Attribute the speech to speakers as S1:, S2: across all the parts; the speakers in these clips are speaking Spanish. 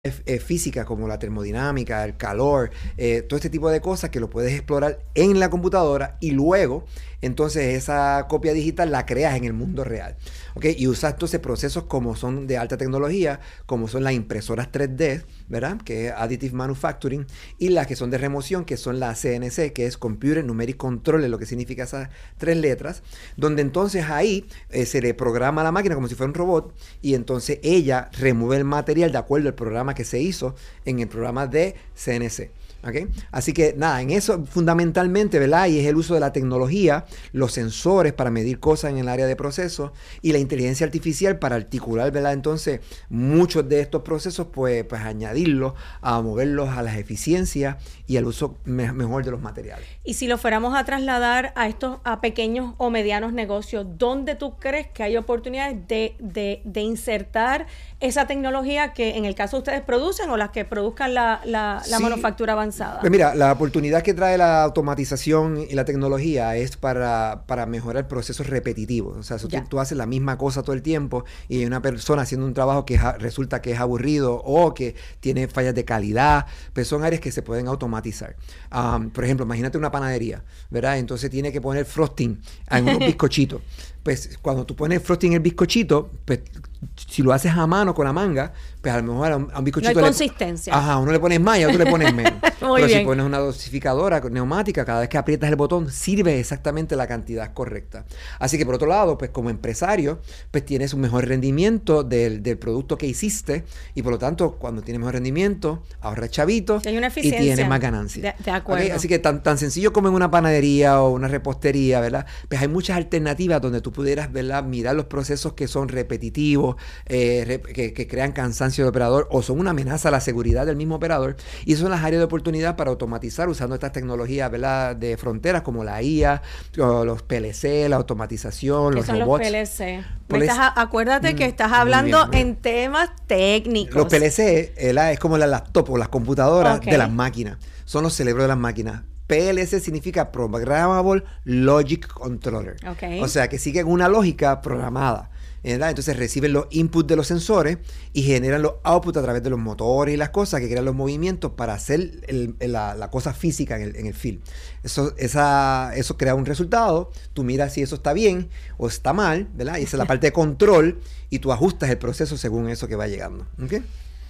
S1: física como la termodinámica, el calor, todo este tipo de cosas que lo puedes explorar en la computadora y luego entonces esa copia digital la creas en el mundo real. ¿Okay? Y usas entonces procesos como son de alta tecnología, como son las impresoras 3D, ¿verdad? Que es Additive Manufacturing, y las que son de remoción, que son la CNC, que es Computer Numeric Control, es lo que significa esas 3 letras, donde entonces ahí se le programa a la máquina como si fuera un robot, y entonces ella remueve el material de acuerdo al programa que se hizo en el programa de CNC. ¿Okay? Así que nada, en eso fundamentalmente, ¿verdad? Y es el uso de la tecnología, los sensores para medir cosas en el área de procesos y la inteligencia artificial para articular, ¿verdad? Entonces, muchos de estos procesos, pues añadirlos, a moverlos a las eficiencias y al uso mejor de los materiales.
S2: Y si lo fuéramos a trasladar a pequeños o medianos negocios, ¿dónde tú crees que hay oportunidades de insertar esa tecnología que en el caso ustedes producen o las que produzcan la manufactura avanzada?
S1: Pues mira, la oportunidad que trae la automatización y la tecnología es para mejorar procesos repetitivos. O sea, tú haces la misma cosa todo el tiempo y hay una persona haciendo un trabajo que resulta que es aburrido o que tiene fallas de calidad, pues son áreas que se pueden automatizar. Por ejemplo, imagínate una panadería, ¿verdad? Entonces tiene que poner frosting en unos bizcochitos. Pues cuando tú pones frosting en el bizcochito, pues si lo haces a mano con la manga, pues a lo mejor a un bizcochito...
S2: No hay consistencia.
S1: Uno le pones más y a otro le pones menos. Pero
S2: bien.
S1: Si pones una dosificadora neumática, cada vez que aprietas el botón, sirve exactamente la cantidad correcta. Así que por otro lado, pues como empresario, pues tienes un mejor rendimiento del producto que hiciste y por lo tanto, cuando tienes mejor rendimiento, ahorras chavitos
S2: hay una
S1: y tienes más ganancias.
S2: De acuerdo.
S1: ¿Okay? Así que tan sencillo como en una panadería o una repostería, ¿verdad? Pues hay muchas alternativas donde tú pudieras, ¿verdad? Mirar los procesos que son repetitivos, que crean cansancio del operador o son una amenaza a la seguridad del mismo operador, y son las áreas de oportunidad para automatizar usando estas tecnologías, ¿verdad? De fronteras como la IA, los PLC, la automatización, los robots.
S2: ¿Qué son los PLC? Acuérdate que estás hablando en temas técnicos.
S1: Los PLC es como la laptop o las computadoras de las máquinas, son los cerebros de las máquinas. PLC significa Programmable Logic Controller. O sea, que siguen una lógica programada, ¿verdad? Entonces reciben los inputs de los sensores y generan los outputs a través de los motores y las cosas que crean los movimientos para hacer la cosa física en el field. Eso crea un resultado, tú miras si eso está bien o está mal, ¿verdad? Y esa es la parte de control y tú ajustas el proceso según eso que va llegando. ¿Okay?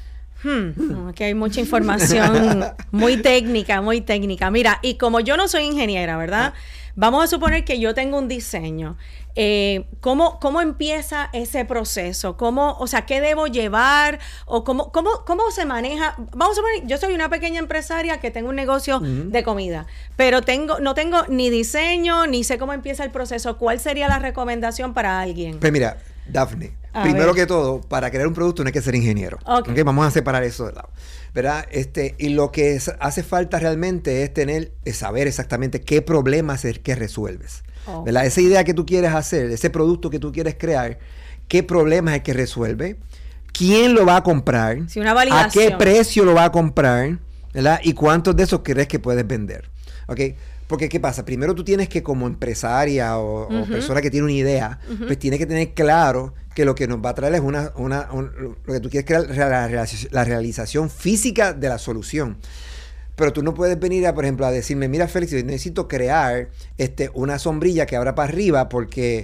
S2: Aquí hay mucha información muy técnica. Mira, y como yo no soy ingeniera, ¿verdad? Vamos a suponer que yo tengo un diseño. ¿Cómo empieza ese proceso? ¿Qué debo llevar? ¿O cómo se maneja? Vamos a suponer, yo soy una pequeña empresaria que tengo un negocio de comida, pero no tengo ni diseño, ni sé cómo empieza el proceso. ¿Cuál sería la recomendación para alguien?
S1: Pues mira, Daphne, primero que todo, para crear un producto no hay que ser ingeniero. Okay, vamos a separar eso de lado, ¿verdad? Y lo que hace falta realmente es saber exactamente qué problemas es que resuelves. ¿Verdad? Esa idea que tú quieres hacer, ese producto que tú quieres crear, qué problemas es el que resuelve, quién lo va a comprar,
S2: una validación.
S1: A qué precio lo va a comprar, ¿verdad? Y cuántos de esos crees que puedes vender. ¿Okay? Porque ¿qué pasa? Primero tú tienes que, como empresaria o persona que tiene una idea, pues tiene que tener claro que lo que nos va a traer es lo que tú quieres crear, la realización física de la solución. Pero tú no puedes venir, por ejemplo, a decirme, mira, Félix, yo necesito crear una sombrilla que abra para arriba porque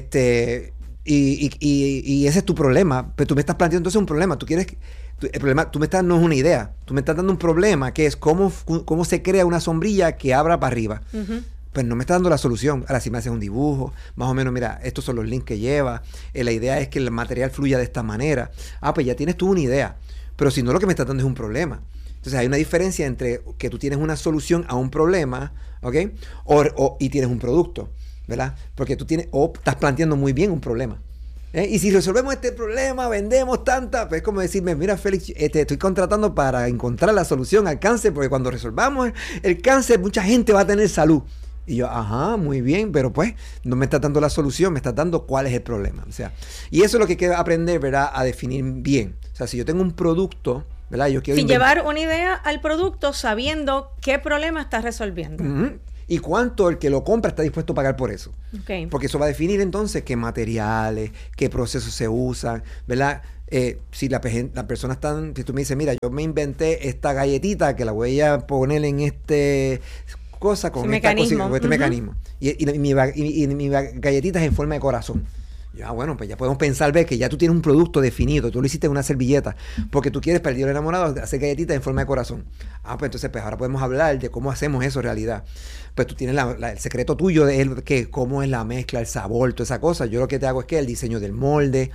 S1: y ese es tu problema. Pero tú me estás planteando entonces un problema. El problema, tú me estás, no es una idea. Tú me estás dando un problema que es cómo se crea una sombrilla que abra para arriba. Pues no me estás dando la solución. Ahora, si me haces un dibujo, más o menos, mira, estos son los links que lleva. La idea es que el material fluya de esta manera. Pues ya tienes tú una idea. Pero si no, lo que me estás dando es un problema. Entonces hay una diferencia entre que tú tienes una solución a un problema, ¿ok? Y tienes un producto, ¿verdad? Porque estás planteando muy bien un problema. Y si resolvemos este problema, vendemos tanta, pues es como decirme, mira, Félix, te estoy contratando para encontrar la solución al cáncer, porque cuando resolvamos el cáncer, mucha gente va a tener salud. Y yo, muy bien, pero pues no me estás dando la solución, me estás dando cuál es el problema. O sea, y eso es lo que hay que aprender, ¿verdad? A definir bien. O sea, si yo tengo un producto, ¿verdad? Yo quiero
S2: llevar una idea al producto sabiendo qué problema estás resolviendo.
S1: y cuánto el que lo compra está dispuesto a pagar por eso.
S2: Okay.
S1: Porque eso va a definir entonces qué materiales, qué procesos se usan, ¿verdad? Si la persona está, si tú me dices, mira, yo me inventé esta galletita que la voy a poner en este cosa con esta
S2: mecanismo.
S1: Con este mecanismo. Y mi galletita es en forma de corazón. Ya, bueno, pues ya podemos pensar, ver que ya tú tienes un producto definido, tú lo hiciste en una servilleta, porque tú quieres para el día del enamorado hacer galletitas en forma de corazón. Pues entonces, pues ahora podemos hablar de cómo hacemos eso en realidad. Pues tú tienes el secreto tuyo de que cómo es la mezcla, el sabor, toda esa cosa. Yo lo que te hago es que el diseño del molde,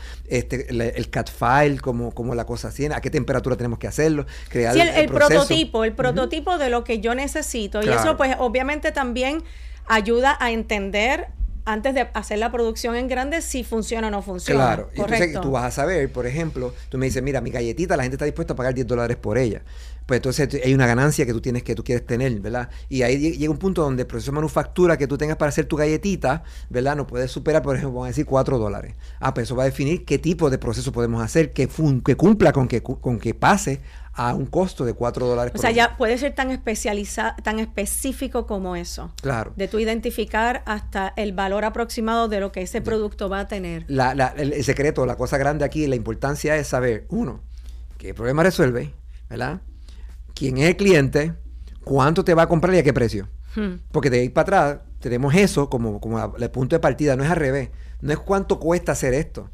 S1: el cut file, cómo la cosa tiene, a qué temperatura tenemos que hacerlo, crear
S2: sí, el prototipo, el
S1: uh-huh.
S2: prototipo de lo que yo necesito.
S1: Claro.
S2: Y eso pues obviamente también ayuda a entender antes de hacer la producción en grande si funciona o no funciona.
S1: Claro. Y entonces tú vas a saber, por ejemplo, tú me dices, mira, mi galletita, la gente está dispuesta a pagar $10 por ella. Pues entonces hay una ganancia que tú quieres tener, ¿verdad? Y ahí llega un punto donde el proceso de manufactura que tú tengas para hacer tu galletita, ¿verdad? No puedes superar, por ejemplo, vamos a decir $4. Pues eso va a definir qué tipo de proceso podemos hacer que cumpla con que pase a un costo de $4 por
S2: O sea,
S1: día.
S2: ya puede ser tan especializado, tan específico como eso.
S1: Claro.
S2: De tú identificar hasta el valor aproximado de lo que ese producto va a tener.
S1: El secreto, la cosa grande aquí, la importancia es saber, uno, qué problema resuelve, ¿verdad? ¿Quién es el cliente? ¿Cuánto te va a comprar y a qué precio? Porque de ahí para atrás tenemos eso como el punto de partida, no es al revés. No es cuánto cuesta hacer esto.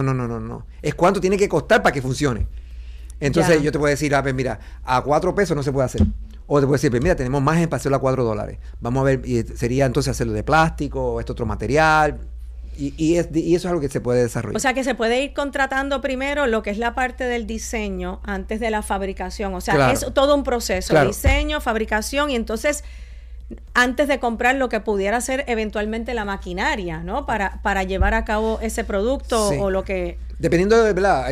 S1: No. Es cuánto tiene que costar para que funcione. Entonces yo te puedo decir, pues mira, a $4 no se puede hacer. O te puedo decir, pues mira, tenemos margen para hacerlo a $4. Vamos a ver, y sería entonces hacerlo de plástico o este otro material. Y eso es algo que se puede desarrollar.
S2: O sea, que se puede ir contratando primero lo que es la parte del diseño antes de la fabricación. O sea, claro, es todo un proceso. Claro. Diseño, fabricación y entonces antes de comprar lo que pudiera ser eventualmente la maquinaria, ¿no? Para llevar a cabo ese producto sí. O lo que...
S1: Dependiendo de, ¿verdad?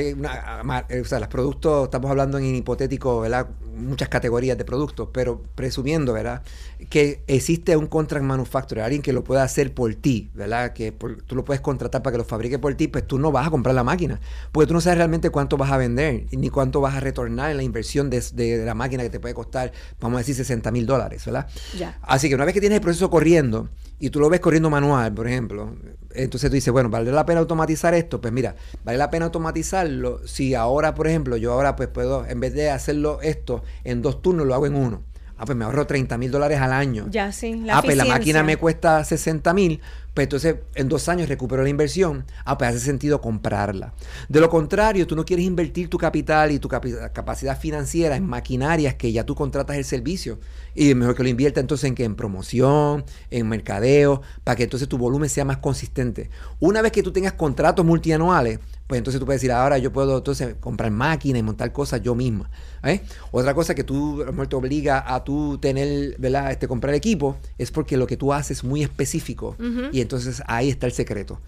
S1: O sea, los productos, estamos hablando en hipotético, ¿verdad? Muchas categorías de productos, pero presumiendo, ¿verdad? Que existe un contract manufacturer, alguien que lo pueda hacer por ti, ¿verdad? Que tú lo puedes contratar para que lo fabrique por ti, pues tú no vas a comprar la máquina, porque tú no sabes realmente cuánto vas a vender, ni cuánto vas a retornar en la inversión de la máquina que te puede costar, vamos a decir, $60,000, ¿verdad?
S2: Ya.
S1: Así que una vez que tienes el proceso corriendo, y tú lo ves corriendo manual, por ejemplo, entonces tú dices, bueno, ¿vale la pena automatizar esto? Pues mira, vale la pena automatizarlo si ahora, por ejemplo, yo ahora pues puedo, en vez de hacerlo esto en 2 turnos, lo hago en 1. Pues me ahorro $30,000 al año.
S2: Ya, sí,
S1: pues la máquina me cuesta $60,000, pues entonces en 2 años recupero la inversión. Pues hace sentido comprarla. De lo contrario, tú no quieres invertir tu capital y tu capacidad financiera en maquinarias que ya tú contratas el servicio. Y mejor que lo invierta entonces en promoción, en mercadeo, para que entonces tu volumen sea más consistente. Una vez que tú tengas contratos multianuales, pues entonces tú puedes decir, ahora yo puedo entonces comprar máquinas y montar cosas yo misma. Otra cosa que tú, a lo mejor te obliga a tú tener, ¿verdad? Comprar equipo, es porque lo que tú haces es muy específico. Uh-huh. Y entonces ahí está el secreto,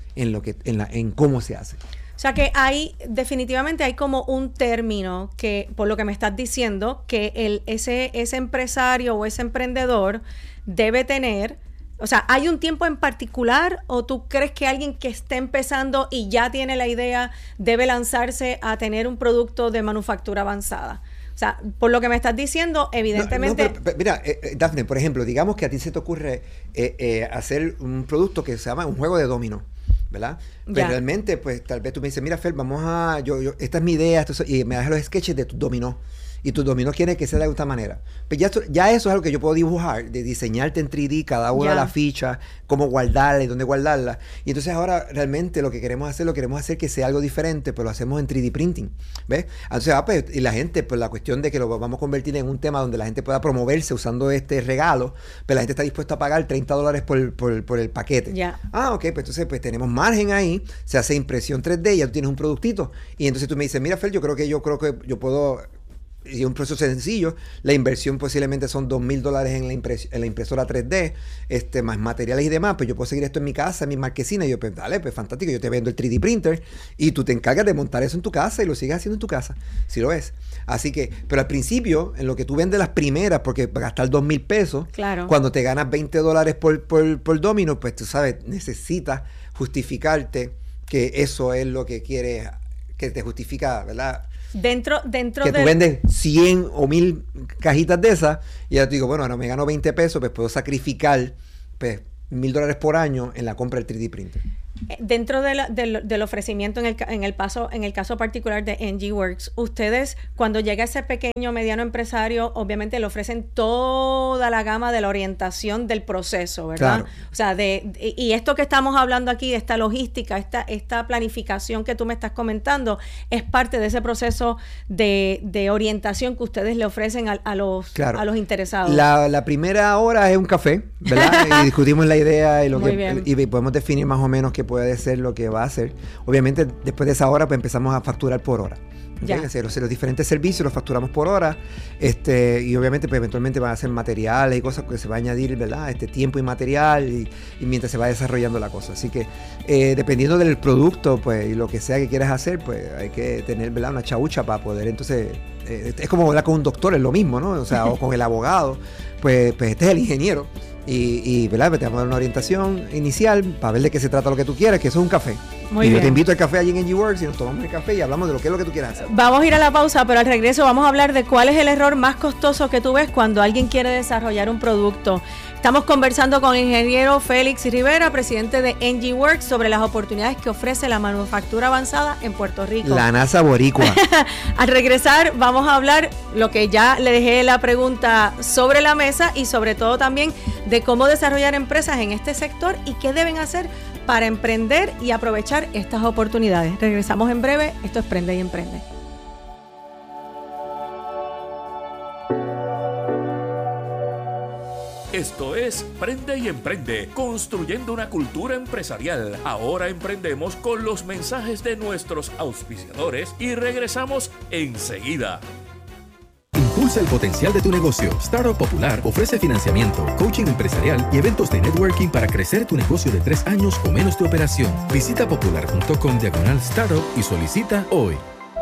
S1: en cómo se hace.
S2: O sea que definitivamente hay como un término que, por lo que me estás diciendo, que ese empresario o ese emprendedor debe tener. O sea, ¿hay un tiempo en particular o tú crees que alguien que esté empezando y ya tiene la idea debe lanzarse a tener un producto de manufactura avanzada? O sea, por lo que me estás diciendo, evidentemente...
S1: pero mira, Dafne, por ejemplo, digamos que a ti se te ocurre hacer un producto que se llama un juego de dominó, ¿verdad? Pero realmente, pues, tal vez tú me dices, mira, Fer, vamos a... esta es mi idea, y me das los sketches de tu dominó. Y tus dominos quieren que sea de alguna manera. Pues ya eso es algo que yo puedo dibujar, de diseñarte en 3D cada una de las fichas, cómo guardarla y dónde guardarla. Y entonces ahora realmente lo queremos hacer que sea algo diferente, pero lo hacemos en 3D printing. ¿Ves? Entonces, pues, y la gente, pues la cuestión de que lo vamos a convertir en un tema donde la gente pueda promoverse usando este regalo, pues la gente está dispuesta a pagar $30 por el paquete. Ok, pues entonces pues tenemos margen ahí, se hace impresión 3D, ya tú tienes un productito. Y entonces tú me dices, mira, Fer, yo creo que yo puedo... Y un proceso sencillo, la inversión posiblemente son $2,000 en la impresora 3D, más materiales y demás, pues yo puedo seguir esto en mi casa, en mi marquesina, y yo, pues dale, pues fantástico, yo te vendo el 3D printer y tú te encargas de montar eso en tu casa y lo sigues haciendo en tu casa, si lo ves. Así que, pero al principio, en lo que tú vendes las primeras, porque para gastar $2,000,
S2: claro,
S1: cuando te ganas $20 por domino, pues tú sabes, necesitas justificarte que eso es lo que quieres, que te justifica, ¿verdad?
S2: Dentro
S1: que tú vendes 100 o 1000 cajitas de esas y ya te digo, bueno, ahora me gano 20 pesos, pues puedo sacrificar pues, $1,000 por año en la compra del 3D printer.
S2: Dentro del ofrecimiento en el caso particular de NG-Works, ustedes cuando llega ese pequeño o mediano empresario, obviamente le ofrecen toda la gama de la orientación del proceso, ¿verdad?
S1: Claro.
S2: O sea, y esto que estamos hablando aquí, esta logística, esta planificación que tú me estás comentando, es parte de ese proceso de orientación que ustedes le ofrecen a los interesados.
S1: La primera hora es un café, ¿verdad? Y discutimos la idea y podemos definir más o menos qué puede ser lo que va a hacer. Obviamente, después de esa hora, pues empezamos a facturar por hora. ¿Okay? Los diferentes servicios los facturamos por hora. Y obviamente, pues eventualmente van a ser materiales y cosas que se va a añadir, ¿verdad? Tiempo y material y mientras se va desarrollando la cosa. Así que, dependiendo del producto, pues, y lo que sea que quieras hacer, pues hay que tener, ¿verdad? Una chaucha para poder, entonces, es como hablar con un doctor, es lo mismo, ¿no? O sea, o con el abogado. Pues este es el ingeniero. Y ¿verdad? Te vamos a dar una orientación inicial para ver de qué se trata lo que tú quieras, que eso es un café.
S2: Muy bien.
S1: Yo te invito al café allí en NG-Works y nos tomamos el café y hablamos de lo que es lo que tú quieras hacer.
S2: Vamos a ir a la pausa, pero al regreso vamos a hablar de cuál es el error más costoso que tú ves cuando alguien quiere desarrollar un producto. Estamos conversando con el ingeniero Félix Rivera, presidente de NG-Works, sobre las oportunidades que ofrece la manufactura avanzada en Puerto Rico.
S1: La NASA boricua.
S2: Al regresar vamos a hablar lo que ya le dejé la pregunta sobre la mesa y sobre todo también de cómo desarrollar empresas en este sector y qué deben hacer para emprender y aprovechar estas oportunidades. Regresamos en breve. Esto es Prende y Emprende.
S3: Esto es Prende y Emprende, construyendo una cultura empresarial. Ahora emprendemos con los mensajes de nuestros auspiciadores y regresamos enseguida.
S4: Impulsa el potencial de tu negocio. Startup Popular ofrece financiamiento, coaching empresarial y eventos de networking para crecer tu negocio de 3 años o menos de operación. Visita popular.com/startup y solicita hoy.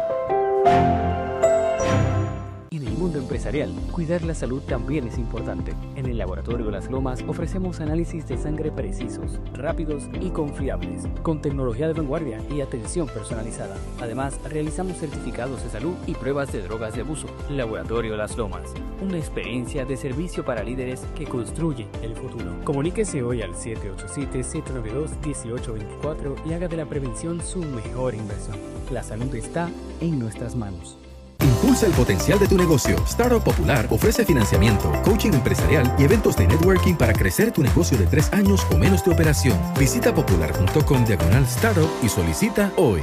S5: En el mundo empresarial, cuidar la salud también es importante. En el Laboratorio Las Lomas ofrecemos análisis de sangre precisos, rápidos y confiables, con tecnología de vanguardia y atención personalizada. Además, realizamos certificados de salud y pruebas de drogas de abuso. Laboratorio Las Lomas, una experiencia de servicio para líderes que construye el futuro. Comuníquese hoy al 787-792-1824 y haga de la prevención su mejor inversión. La salud está en nuestras manos.
S4: Impulsa el potencial de tu negocio. Startup Popular ofrece financiamiento, coaching empresarial y eventos de networking para crecer tu negocio de 3 años o menos de operación. Visita popular.com/startup y solicita hoy.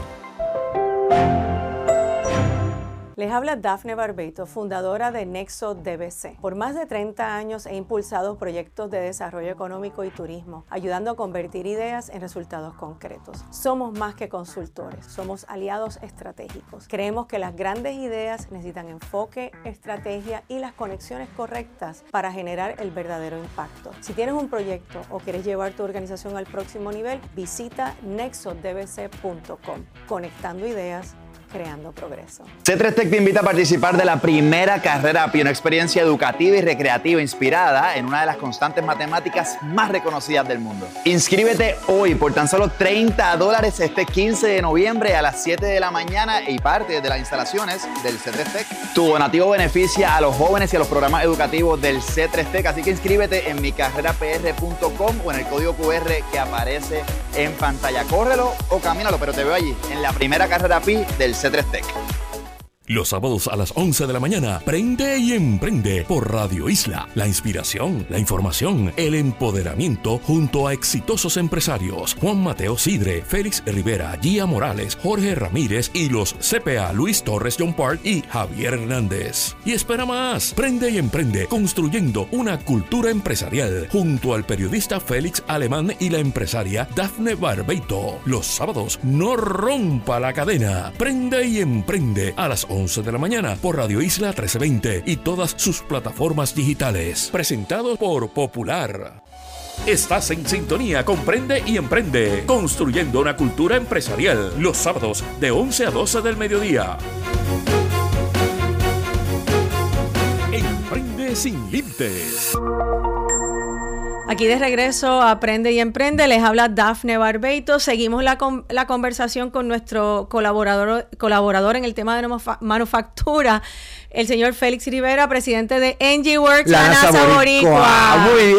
S2: Les habla Dafne Barbeito, fundadora de Nexo DBC. Por más de 30 años he impulsado proyectos de desarrollo económico y turismo, ayudando a convertir ideas en resultados concretos. Somos más que consultores, somos aliados estratégicos. Creemos que las grandes ideas necesitan enfoque, estrategia y las conexiones correctas para generar el verdadero impacto. Si tienes un proyecto o quieres llevar tu organización al próximo nivel, visita nexodbc.com. Conectando ideas, creando progreso.
S6: C3 Tech te invita a participar de la primera carrera API, una experiencia educativa y recreativa inspirada en una de las constantes matemáticas más reconocidas del mundo. Inscríbete hoy por tan solo $30 este 15 de noviembre a las 7 de la mañana y parte de las instalaciones del C3 Tech. Tu donativo beneficia a los jóvenes y a los programas educativos del C3 Tech, así que inscríbete en micarrerapr.com o en el código QR que aparece en pantalla. Córrelo o camínalo, pero te veo allí en la primera carrera API del C3 Tech.
S3: Los sábados a las 11 de la mañana, Prende y Emprende por Radio Isla. La inspiración, la información, el empoderamiento junto a exitosos empresarios. Juan Mateo Sidre, Félix Rivera, Gia Morales, Jorge Ramírez y los CPA Luis Torres John Park y Javier Hernández. Y espera más, Prende y Emprende, construyendo una cultura empresarial junto al periodista Félix Alemán y la empresaria Dafne Barbeito. Los sábados, no rompa la cadena. Prende y Emprende a las 11 de la mañana por Radio Isla 1320 y todas sus plataformas digitales. Presentado por Popular. Estás en sintonía con Prende y Emprende, construyendo una cultura empresarial. Los sábados de 11 a 12 del mediodía. Emprende sin límites.
S2: Aquí de regreso a Aprende y Emprende, les habla Dafne Barbeito. Seguimos la conversación con nuestro colaborador en el tema de manufactura, el señor Félix Rivera, presidente de NGWorks, la NASA Boricua.
S1: Muy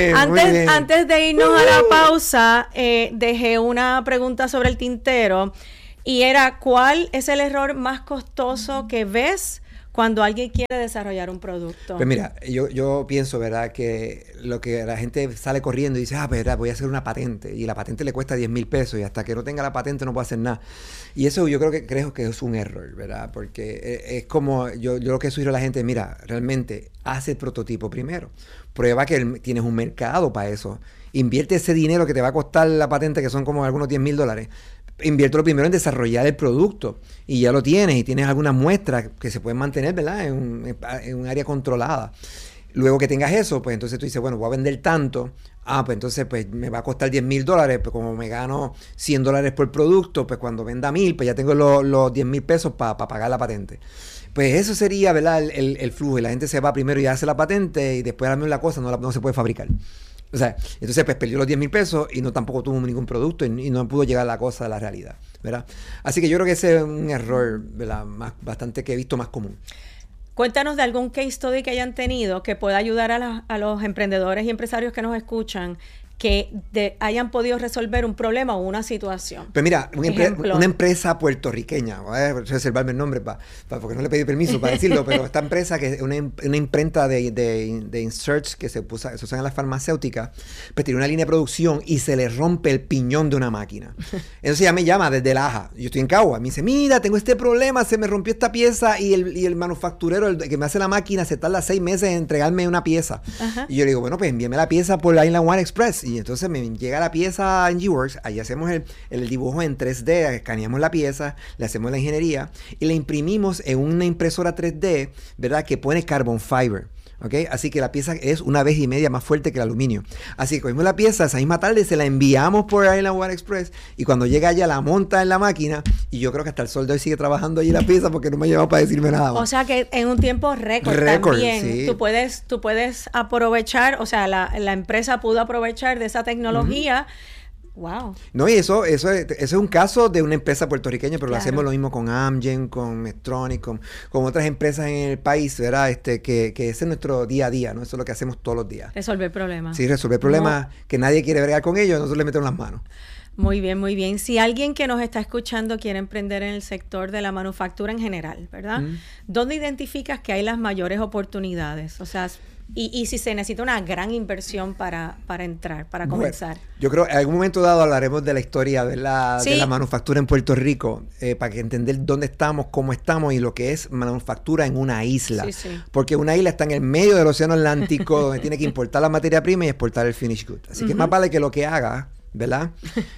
S1: bien.
S2: Antes de irnos a la pausa, dejé una pregunta sobre el tintero y era, ¿cuál es el error más costoso que ves cuando alguien quiere desarrollar un producto?
S1: Pues mira, yo pienso, ¿verdad?, que lo que la gente sale corriendo y dice, ¿verdad?, voy a hacer una patente, y la patente le cuesta 10,000 pesos, y hasta que no tenga la patente no puedo hacer nada. Y eso yo creo que es un error, ¿verdad? Porque es como, yo lo que sugiero a la gente, mira, realmente, haz el prototipo primero. Prueba que tienes un mercado para eso. Invierte ese dinero que te va a costar la patente, que son como algunos $10,000. Inviértelo primero en desarrollar el producto y ya lo tienes y tienes algunas muestras que se pueden mantener, ¿verdad?, en un área controlada. Luego que tengas eso, pues entonces tú dices, bueno, voy a vender tanto. Pues entonces pues me va a costar $10,000, pues como me gano $100 por producto, pues cuando venda 1,000, pues ya tengo los 10,000 pesos para pagar la patente. Pues eso sería, ¿verdad?, el flujo. Y la gente se va primero y hace la patente y después la cosa no se puede fabricar. O sea, entonces pues perdió los 10,000 pesos y tampoco tuvo ningún producto y no pudo llegar la cosa a la realidad, ¿verdad? Así que yo creo que ese es un error, ¿verdad?, bastante que he visto más común.
S2: Cuéntanos de algún case study que hayan tenido que pueda ayudar a los emprendedores y empresarios que nos escuchan, que hayan podido resolver un problema o una situación.
S1: Pues mira, una empresa puertorriqueña, voy a reservarme el nombre porque no le pedí permiso para decirlo, pero esta empresa, que es una imprenta de inserts que se usan en las farmacéuticas, pues tiene una línea de producción y se le rompe el piñón de una máquina. Entonces ella me llama desde Laja, yo estoy en Cagua, me dice, mira, tengo este problema, se me rompió esta pieza y el manufacturero, el que me hace la máquina, se tarda 6 meses en entregarme una pieza. Ajá. Y yo le digo, bueno, pues envíame la pieza por Inland One Express. Y entonces me llega la pieza a NGWorks, ahí hacemos el dibujo en 3D, escaneamos la pieza, le hacemos la ingeniería y la imprimimos en una impresora 3D, ¿verdad?, que pone carbon fiber. ¿Okay? Así que la pieza es 1,5 veces más fuerte que el aluminio. Así que cogimos la pieza, esa misma tarde se la enviamos por Inland One Express y cuando llega allá la monta en la máquina y yo creo que hasta el sol de hoy sigue trabajando allí la pieza porque no me ha llevado para decirme nada más.
S2: O sea que en un tiempo récord también sí. Tú puedes aprovechar, o sea, la empresa pudo aprovechar de esa tecnología. Wow. No,
S1: y eso es un caso de una empresa puertorriqueña, pero claro, lo hacemos lo mismo con Amgen, con Medtronic, con otras empresas en el país, ¿verdad? Que ese es nuestro día a día, ¿no? Eso es lo que hacemos todos los días.
S2: Resolver problemas.
S1: Sí, resolver problemas que nadie quiere bregar con ellos, nosotros le metemos las manos.
S2: Muy bien, muy bien. Si alguien que nos está escuchando quiere emprender en el sector de la manufactura en general, ¿verdad? ¿Dónde identificas que hay las mayores oportunidades? O sea, y si se necesita una gran inversión para entrar, para comenzar.
S1: Bueno, yo creo que en algún momento dado hablaremos de la historia de la manufactura en Puerto Rico, para que entender dónde estamos, cómo estamos y lo que es manufactura en una isla. Sí, sí. Porque una isla está en el medio del océano Atlántico donde tiene que importar la materia prima y exportar el finished good. Así que más vale que lo que haga, ¿verdad?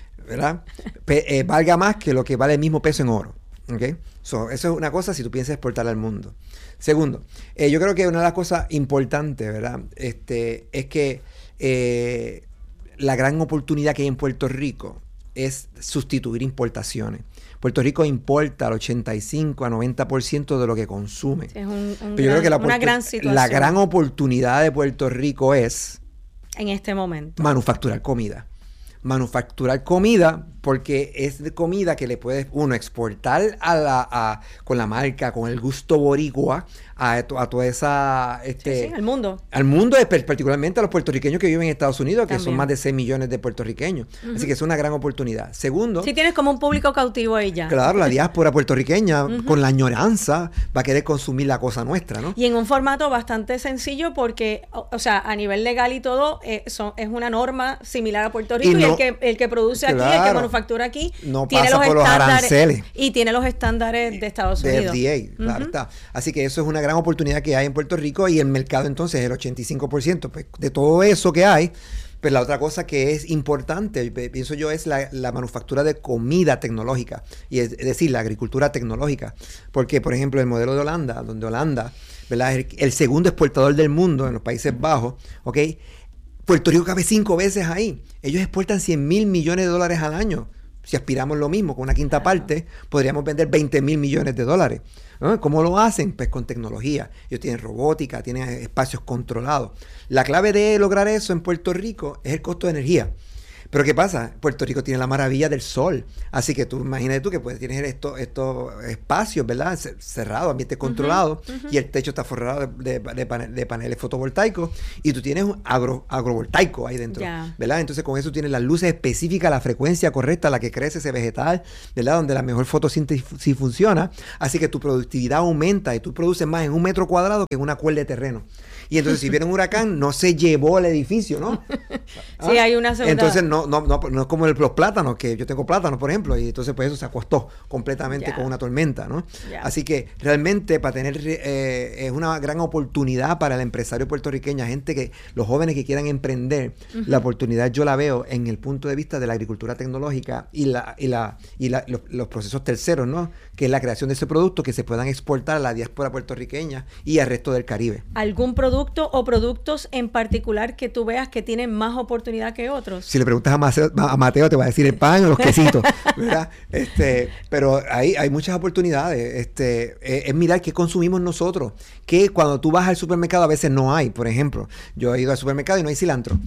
S1: Valga más que lo que vale el mismo peso en oro. ¿Okay? Eso es una cosa si tú piensas exportar al mundo. Segundo, yo creo que una de las cosas importantes, ¿verdad? Es que la gran oportunidad que hay en Puerto Rico es sustituir importaciones. Puerto Rico importa al 85 a 90% de lo que consume. Sí, es
S2: una gran situación.
S1: La gran oportunidad de Puerto Rico es
S2: en este momento
S1: manufacturar comida. Manufacturar comida, porque es de comida que le puedes, exportar con la marca, con el gusto boricua, a toda esa...
S2: al mundo.
S1: Al mundo, particularmente a los puertorriqueños que viven en Estados Unidos, que son más de 6 millones de puertorriqueños. Así que es una gran oportunidad. Segundo...
S2: Sí, tienes como un público cautivo ahí ya.
S1: Claro, la diáspora puertorriqueña, con la añoranza, va a querer consumir la cosa nuestra, ¿no?
S2: Y en un formato bastante sencillo porque, o sea, a nivel legal y todo, es una norma similar a Puerto Rico y el que produce aquí, el que manufactura aquí,
S1: no tiene los aranceles.
S2: Y tiene los estándares de Estados Unidos.
S1: De FDA, claro está. Así que eso es una gran oportunidad que hay en Puerto Rico y el mercado entonces es el 85%. Pues, de todo eso que hay, pues la otra cosa que es importante, pienso yo, es la manufactura de comida tecnológica, y es decir, la agricultura tecnológica. Porque, por ejemplo, el modelo de Holanda, donde Holanda, ¿verdad?, es el segundo exportador del mundo en los Países Bajos, ¿ok? Puerto Rico cabe 5 veces ahí. Ellos exportan $100,000 millones al año. si aspiramos lo mismo con una quinta parte, podríamos vender 20 mil millones de dólares. ¿No? ¿Cómo lo hacen? Pues con tecnología. Ellos tienen robótica, tienen espacios controlados. La clave de lograr eso en Puerto Rico es el costo de energía. Pero ¿qué pasa? Puerto Rico tiene la maravilla del sol. Así que tú imagínate tú que puedes tener estos espacios, ¿verdad? Cerrados, ambientes controlados, y el techo está forrado de paneles fotovoltaicos, y tú tienes un agrovoltaico ahí dentro, ¿verdad? Entonces con eso tienes las luces específicas, la frecuencia correcta a la que crece ese vegetal, ¿verdad? Donde la mejor fotosíntesis funciona. Así que tu productividad aumenta y tú produces más en un metro cuadrado que en una cuerda de terreno. Y entonces si viene un huracán, no se llevó el edificio, ¿no?
S2: Sí, hay una segunda.
S1: Entonces no es como los plátanos, que yo tengo plátanos, por ejemplo, y entonces pues eso se acostó completamente con una tormenta, ¿no? Así que realmente para tener es una gran oportunidad para el empresario puertorriqueño, los jóvenes que quieran emprender, la oportunidad yo la veo en el punto de vista de la agricultura tecnológica y los procesos terceros, ¿no? Que es la creación de ese producto que se puedan exportar a la diáspora puertorriqueña y al resto del Caribe.
S2: ¿Algún producto o productos en particular que tú veas que tienen más oportunidad que otros?
S1: Si le preguntas a Mateo te va a decir el pan o los quesitos, ¿verdad? Pero hay muchas oportunidades. Es mirar qué consumimos nosotros, que cuando tú vas al supermercado a veces no hay. Por ejemplo, yo he ido al supermercado y no hay cilantro.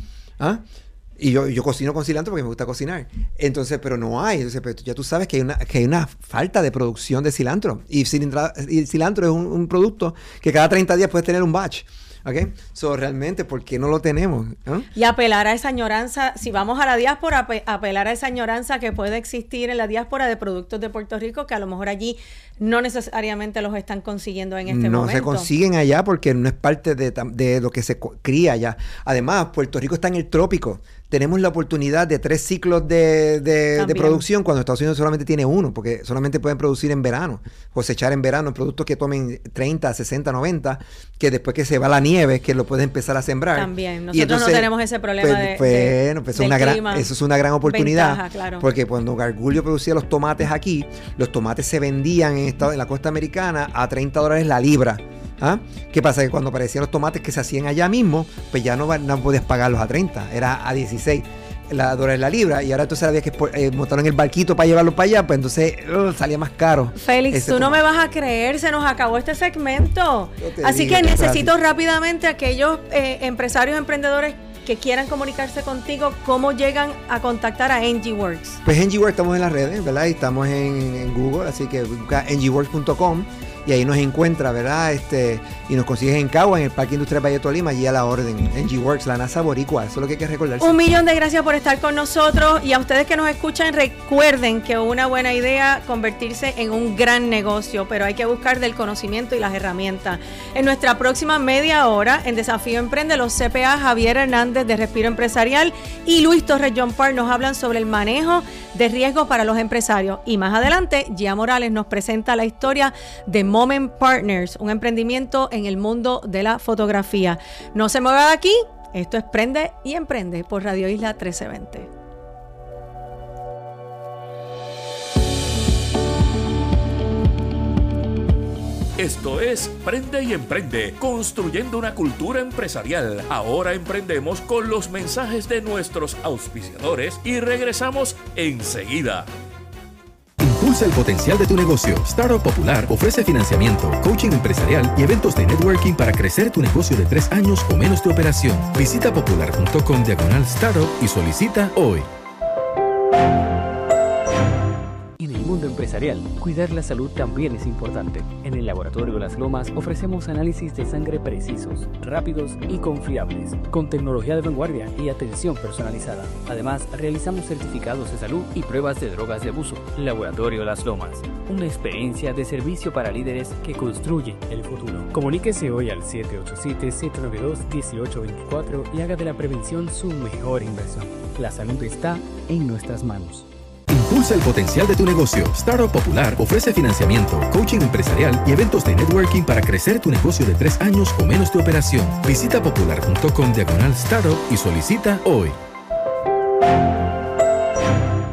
S1: Y yo cocino con cilantro porque me gusta cocinar. Entonces, pero no hay. Entonces, pero ya tú sabes que hay una falta de producción de cilantro. Y cilantro es un producto que cada 30 días puedes tener un batch. ¿Ok? So, realmente, ¿por qué no lo tenemos?
S2: Y apelar a esa añoranza, si vamos a la diáspora, apelar a esa añoranza que puede existir en la diáspora de productos de Puerto Rico, que a lo mejor allí no necesariamente los están consiguiendo en este momento.
S1: No se consiguen allá porque no es parte de lo que se cría allá. Además, Puerto Rico está en el trópico. Tenemos la oportunidad de 3 ciclos de producción cuando Estados Unidos solamente tiene 1, porque solamente pueden producir en verano, cosechar en verano productos que tomen 30, 60, 90, que después que se va la nieve, que lo puedes empezar a sembrar.
S2: También, nosotros entonces, no tenemos ese problema
S1: eso es una gran oportunidad,
S2: ventaja, claro.
S1: Porque cuando Gargullo producía los tomates aquí, los tomates se vendían en la costa americana a $30 la libra. ¿Qué pasa? Que cuando aparecían los tomates que se hacían allá mismo, pues ya no podías pagarlos a 30, era a 16 dólares la libra, y ahora entonces había que montarlo en el barquito para llevarlo para allá, pues entonces salía más caro.
S2: Félix, tú no me vas a creer, se nos acabó este segmento. Así que necesito rápidamente aquellos empresarios, emprendedores que quieran comunicarse contigo, ¿cómo llegan a contactar a NGWorks?
S1: Pues NGWorks estamos en las redes, ¿verdad? Y estamos en Google, así que busca ngworks.com y ahí nos encuentra, ¿verdad? Y nos consigues en Cagua, en el Parque Industrial Valle de Tolima, allí a la orden. NGWorks, la NASA boricua, eso es lo que hay que recordarse.
S2: 1,000,000 de gracias por estar con nosotros, y a ustedes que nos escuchan, recuerden que una buena idea convertirse en un gran negocio, pero hay que buscar del conocimiento y las herramientas. En nuestra próxima media hora, en Desafío Emprende, los CPA Javier Hernández de Respiro Empresarial y Luis Torres John Park nos hablan sobre el manejo de riesgos para los empresarios. Y más adelante, Gia Morales nos presenta la historia de Moment Partners, un emprendimiento en el mundo de la fotografía. No se mueva de aquí, esto es Prende y Emprende por Radio Isla 1320.
S3: Esto es Prende y Emprende, construyendo una cultura empresarial. Ahora emprendemos con los mensajes de nuestros auspiciadores y regresamos enseguida.
S4: Impulsa el potencial de tu negocio. Startup Popular ofrece financiamiento, coaching empresarial y eventos de networking para crecer tu negocio de 3 años o menos de operación. Visita popular.com/startup y solicita hoy.
S5: En el mundo empresarial, cuidar la salud también es importante. En el Laboratorio Las Lomas ofrecemos análisis de sangre precisos, rápidos y confiables, con tecnología de vanguardia y atención personalizada. Además, realizamos certificados de salud y pruebas de drogas de abuso. Laboratorio Las Lomas, una experiencia de servicio para líderes que construyen el futuro. Comuníquese hoy al 787-792-1824 y haga de la prevención su mejor inversión. La salud está en nuestras manos.
S4: Impulsa el potencial de tu negocio. Startup Popular ofrece financiamiento, coaching empresarial y eventos de networking para crecer tu negocio de 3 años o menos de operación. Visita popular.com/startup y solicita hoy.
S2: Les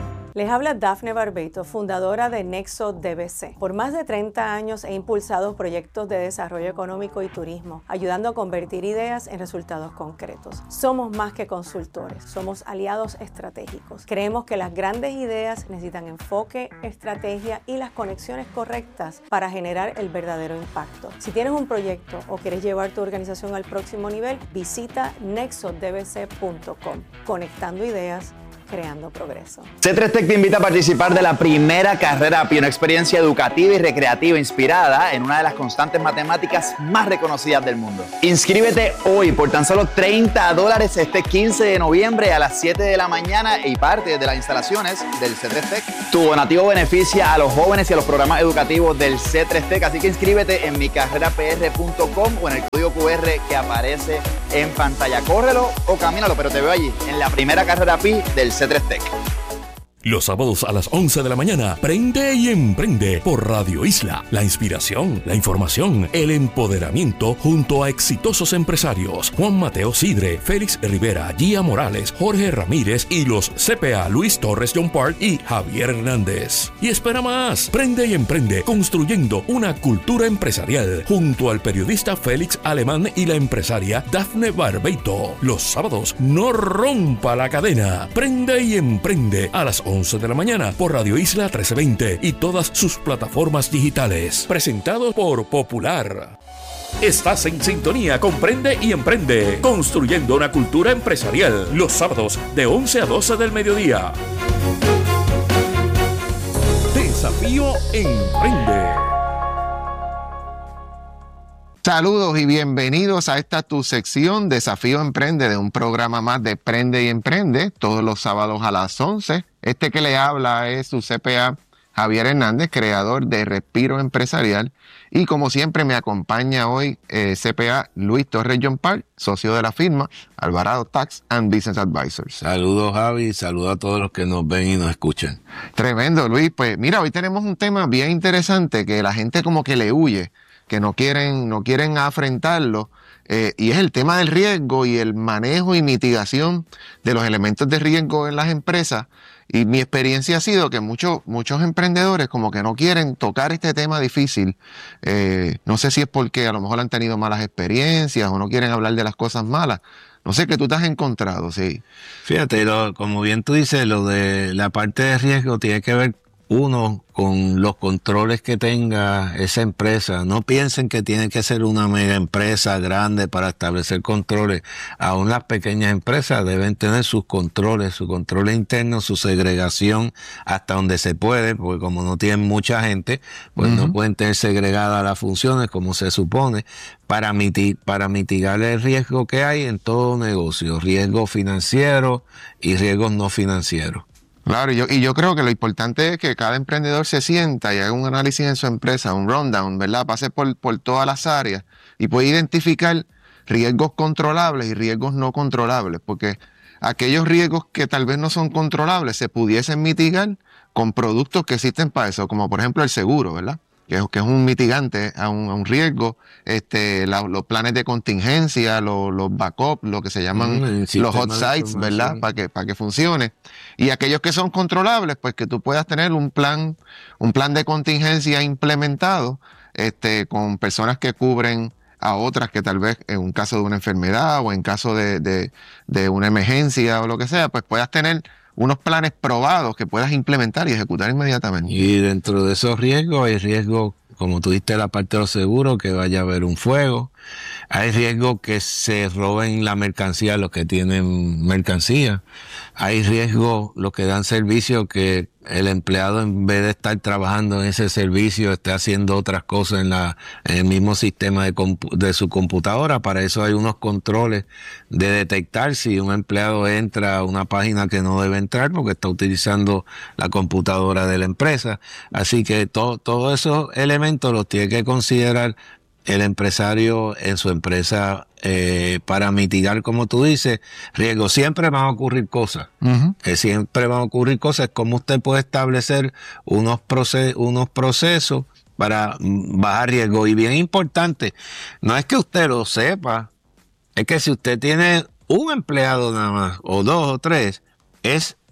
S2: Les habla Dafne Barbeito, fundadora de Nexo DBC. Por más de 30 años he impulsado proyectos de desarrollo económico y turismo, ayudando a convertir ideas en resultados concretos. Somos más que consultores, somos aliados estratégicos. Creemos que las grandes ideas necesitan enfoque, estrategia y las conexiones correctas para generar el verdadero impacto. Si tienes un proyecto o quieres llevar tu organización al próximo nivel, visita nexodbc.com. Conectando ideas, creando progreso.
S6: C3 Tech te invita a participar de la primera carrera API, una experiencia educativa y recreativa inspirada en una de las constantes matemáticas más reconocidas del mundo. Inscríbete hoy por tan solo $30 este 15 de noviembre a las 7 de la mañana y parte de las instalaciones del C3 Tech. Tu donativo beneficia a los jóvenes y a los programas educativos del C3 Tech, así que inscríbete en micarrerapr.com o en el código QR que aparece en pantalla. Córrelo o camínalo, pero te veo allí en la primera carrera API del C3 Tech.
S3: Los sábados a las 11 de la mañana, Prende y Emprende por Radio Isla. La inspiración, la información, el empoderamiento junto a exitosos empresarios. Juan Mateo Sidre, Félix Rivera, Gia Morales, Jorge Ramírez y los CPA Luis Torres John Park y Javier Hernández. Y espera más, Prende y Emprende, construyendo una cultura empresarial junto al periodista Félix Alemán y la empresaria Dafne Barbeito. Los sábados, no rompa la cadena. Prende y Emprende a las 11 de la mañana por Radio Isla 1320 y todas sus plataformas digitales. Presentado por Popular. Estás en sintonía con Prende y Emprende, construyendo una cultura empresarial. Los sábados de 11 a 12 del mediodía. Desafío Emprende.
S7: Saludos y bienvenidos a esta tu sección Desafío Emprende, de un programa más de Prende y Emprende, todos los sábados a las 11. Este que le habla es su CPA Javier Hernández, creador de Respiro Empresarial, y como siempre me acompaña hoy CPA Luis Torres John Park, socio de la firma Alvarado Tax and Business Advisors.
S8: Saludos, Javi, saludos a todos los que nos ven y nos escuchan.
S7: Tremendo, Luis. Pues mira, hoy tenemos un tema bien interesante que la gente como que le huye, que no quieren afrontarlo, y es el tema del riesgo y el manejo y mitigación de los elementos de riesgo en las empresas. Y mi experiencia ha sido que muchos emprendedores como que no quieren tocar este tema difícil. No sé si es porque a lo mejor han tenido malas experiencias o no quieren hablar de las cosas malas. No sé qué tú te has encontrado, sí.
S8: Fíjate, como bien tú dices, lo de la parte de riesgo tiene que ver, uno, con los controles que tenga esa empresa. No piensen que tiene que ser una mega empresa grande para establecer controles. Aún las pequeñas empresas deben tener sus controles internos, su segregación hasta donde se puede, porque como no tienen mucha gente, pues no pueden tener segregadas las funciones como se supone, para mitigar el riesgo que hay en todo negocio, riesgo financiero y riesgos no financieros.
S7: Claro, y yo creo que lo importante es que cada emprendedor se sienta y haga un análisis en su empresa, un rundown, ¿verdad? Pase por todas las áreas y puede identificar riesgos controlables y riesgos no controlables, porque aquellos riesgos que tal vez no son controlables se pudiesen mitigar con productos que existen para eso, como por ejemplo el seguro, ¿verdad? Que es un mitigante a un riesgo, los planes de contingencia, los backups, lo que se llaman los hot sites, ¿verdad? Para que funcione. Y aquellos que son controlables, pues que tú puedas tener un plan de contingencia implementado, con personas que cubren a otras que tal vez en un caso de una enfermedad o en caso de una emergencia o lo que sea, pues puedas tener unos planes probados que puedas implementar y ejecutar inmediatamente.
S8: Y dentro de esos riesgos hay riesgos, como tú diste la parte de los seguros, que vaya a haber un fuego. Hay riesgo que se roben la mercancía los que tienen mercancía. Hay riesgo los que dan servicio, que el empleado, en vez de estar trabajando en ese servicio, esté haciendo otras cosas en el mismo sistema de su computadora. Para eso hay unos controles de detectar si un empleado entra a una página que no debe entrar porque está utilizando la computadora de la empresa. Así que todos esos elementos los tiene que considerar el empresario en su empresa, para mitigar, como tú dices, riesgos. Siempre van a ocurrir cosas. Siempre van a ocurrir cosas. Como usted puede establecer unos procesos para bajar riesgo. Y bien importante, no es que usted lo sepa, es que si usted tiene un empleado nada más, o dos o tres, es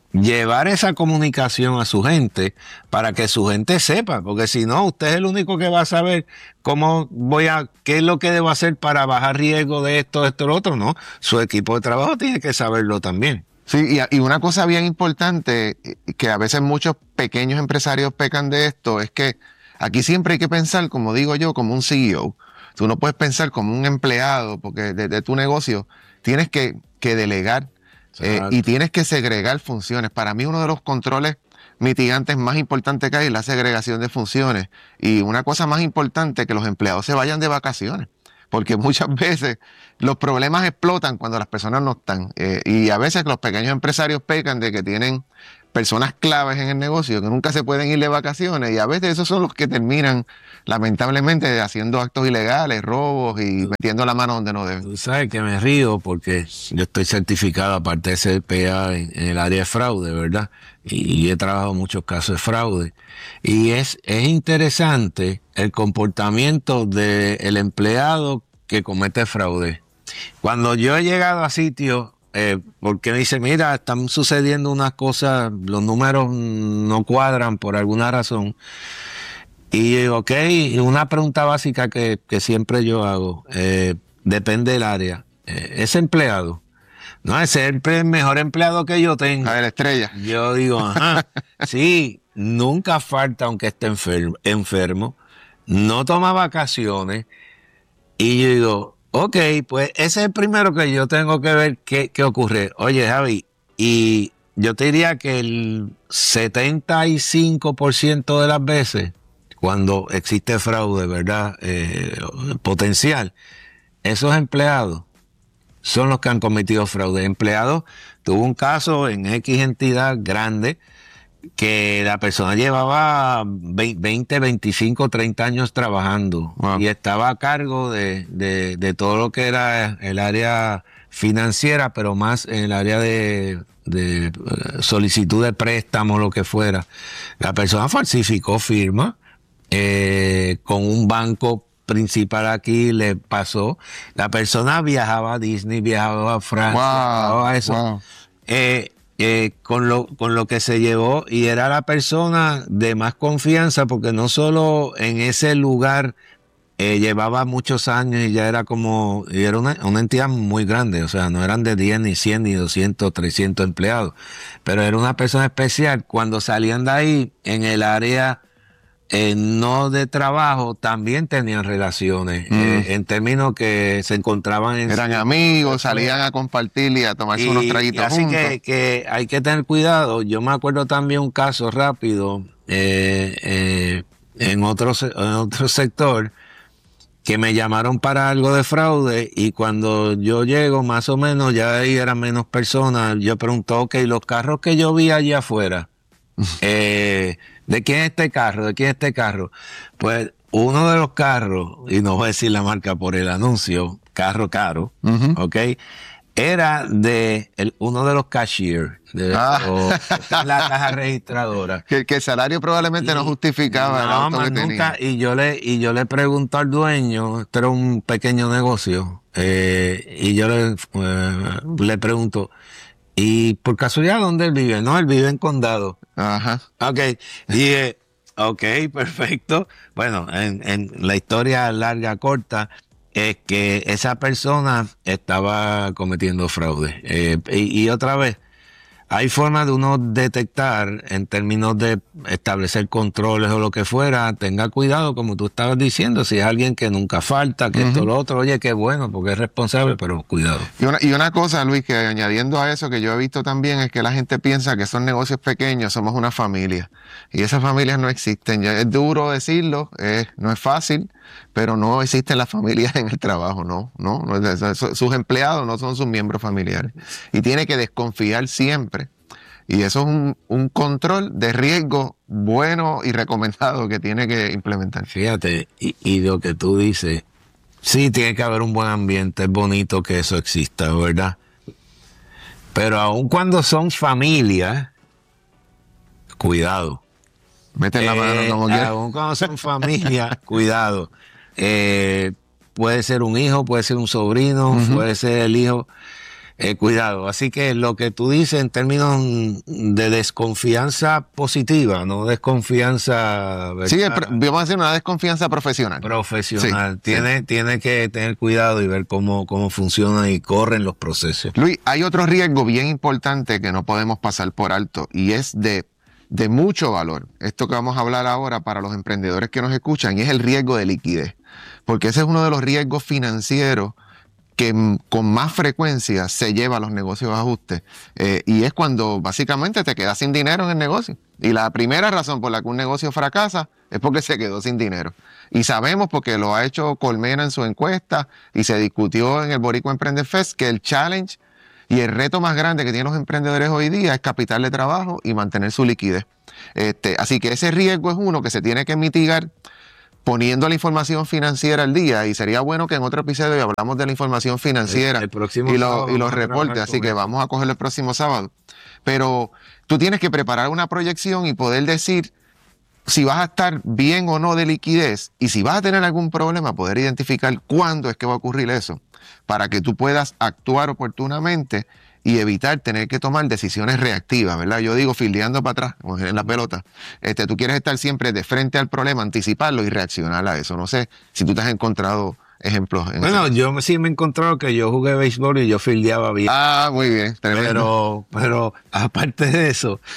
S8: llevar esa comunicación a su gente para que su gente sepa, porque si no, usted es el único que va a saber qué es lo que debo hacer para bajar riesgo de esto, lo otro, ¿no? Su equipo de trabajo tiene que saberlo también.
S7: Sí, y una cosa bien importante, que a veces muchos pequeños empresarios pecan de esto, es que aquí siempre hay que pensar, como digo yo, como un CEO. Tú no puedes pensar como un empleado, porque de tu negocio tienes que delegar y tienes que segregar funciones. Para mí uno de los controles mitigantes más importantes que hay es la segregación de funciones. Y una cosa más importante, que los empleados se vayan de vacaciones. Porque muchas veces los problemas explotan cuando las personas no están. Y a veces los pequeños empresarios pecan de que tienen personas claves en el negocio que nunca se pueden ir de vacaciones, y a veces esos son los que terminan lamentablemente haciendo actos ilegales, robos y metiendo la mano donde no deben.
S8: Tú sabes que me río porque yo estoy certificado, aparte de CPA, en el área de fraude, ¿verdad? Y he trabajado muchos casos de fraude. Y es interesante el comportamiento del empleado que comete fraude. Cuando yo he llegado a sitios, porque me dice, mira, están sucediendo unas cosas, los números no cuadran por alguna razón. Y yo digo, ok, una pregunta básica que siempre yo hago, depende del área. Ese empleado, no, ese es el mejor empleado que yo tengo.
S7: A ver, estrella.
S8: Yo digo, ajá, sí, nunca falta aunque esté enfermo, no toma vacaciones. Y yo digo, ok, pues ese es el primero que yo tengo que ver qué ocurre. Oye, Javi, y yo te diría que el 75% de las veces, cuando existe fraude, ¿verdad? Potencial, esos empleados son los que han cometido fraude. Empleados, tuvo un caso en X entidad grande que la persona llevaba 20, 25, 30 años trabajando. Wow. Y estaba a cargo de todo lo que era el área financiera, pero más en el área de solicitud de préstamo, lo que fuera. La persona falsificó firma con un banco principal aquí, le pasó. La persona viajaba a Disney, viajaba a Francia, viajaba a eso. Wow. Con lo que se llevó, y era la persona de más confianza, porque no solo en ese lugar llevaba muchos años y ya era una entidad muy grande, o sea, no eran de 10, ni 100, ni 200, 300 empleados, pero era una persona especial. Cuando salían de ahí, en el área no de trabajo, también tenían relaciones, en términos que se encontraban
S7: eran amigos, salían a compartir y a tomarse unos traguitos
S8: así
S7: juntos.
S8: Que hay que tener cuidado. Yo me acuerdo también un caso rápido en otro sector, que me llamaron para algo de fraude, y cuando yo llego, más o menos, ya ahí eran menos personas. Yo pregunto, ok, los carros que yo vi allá afuera, ¿de quién es este carro? ¿De quién es este carro? Pues uno de los carros, y no voy a decir la marca por el anuncio, carro caro, ¿ok? Era de uno de los cashiers, la caja registradora.
S7: Que el salario probablemente no justificaba el auto que tenía.
S8: Y yo le pregunto al dueño, esto era un pequeño negocio, y yo le pregunto, ¿y por casualidad dónde él vive? No, él vive en Condado.
S7: Ajá.
S8: Ok. Dije, ok, perfecto. Bueno, en la historia larga, corta, es que esa persona estaba cometiendo fraude. Y otra vez, hay formas de uno detectar en términos de establecer controles o lo que fuera. Tenga cuidado, como tú estabas diciendo, si es alguien que nunca falta, que esto, lo otro, oye, qué bueno, porque es responsable, pero cuidado.
S7: Y una cosa, Luis, que añadiendo a eso, que yo he visto también, es que la gente piensa que son negocios pequeños, somos una familia. Y esas familias no existen. Ya es duro decirlo, no es fácil, pero no existen las familias en el trabajo, no. Sus empleados no son sus miembros familiares. Y tiene que desconfiar siempre. Y eso es un control de riesgo bueno y recomendado que tiene que implementar.
S8: Fíjate, y lo que tú dices, sí, tiene que haber un buen ambiente, es bonito que eso exista, ¿verdad? Pero aun cuando son familias, cuidado.
S7: Mete la mano como quieras.
S8: Aun cuando son familias, cuidado. Puede ser un hijo, puede ser un sobrino, puede ser el hijo. cuidado. Así que lo que tú dices en términos de desconfianza positiva, no desconfianza...
S7: Sí, vamos a decir una desconfianza profesional.
S8: Profesional.
S7: Sí,
S8: tiene que tener cuidado y ver cómo funciona y corren los procesos.
S7: Luis, hay otro riesgo bien importante que no podemos pasar por alto y es de mucho valor. Esto que vamos a hablar ahora para los emprendedores que nos escuchan y es el riesgo de liquidez. Porque ese es uno de los riesgos financieros que con más frecuencia se lleva a los negocios de ajuste. Y es cuando básicamente te quedas sin dinero en el negocio. Y la primera razón por la que un negocio fracasa es porque se quedó sin dinero. Y sabemos, porque lo ha hecho Colmena en su encuesta y se discutió en el Boricua Emprende Fest, que el challenge y el reto más grande que tienen los emprendedores hoy día es capital de trabajo y mantener su liquidez. Así que ese riesgo es uno que se tiene que mitigar poniendo la información financiera al día, y sería bueno que en otro episodio hablamos de la información financiera y los reportes, así que vamos a cogerlo el próximo sábado. Pero tú tienes que preparar una proyección y poder decir si vas a estar bien o no de liquidez, y si vas a tener algún problema, poder identificar cuándo es que va a ocurrir eso, para que tú puedas actuar oportunamente y evitar tener que tomar decisiones reactivas, ¿verdad? Yo digo, fildeando para atrás, como en la pelota. Tú quieres estar siempre de frente al problema, anticiparlo y reaccionar a eso. No sé si tú te has encontrado ejemplos.
S8: Bueno, yo sí me he encontrado que yo jugué béisbol y yo fildeaba bien.
S7: Ah, muy bien, tremendo.
S8: Pero aparte de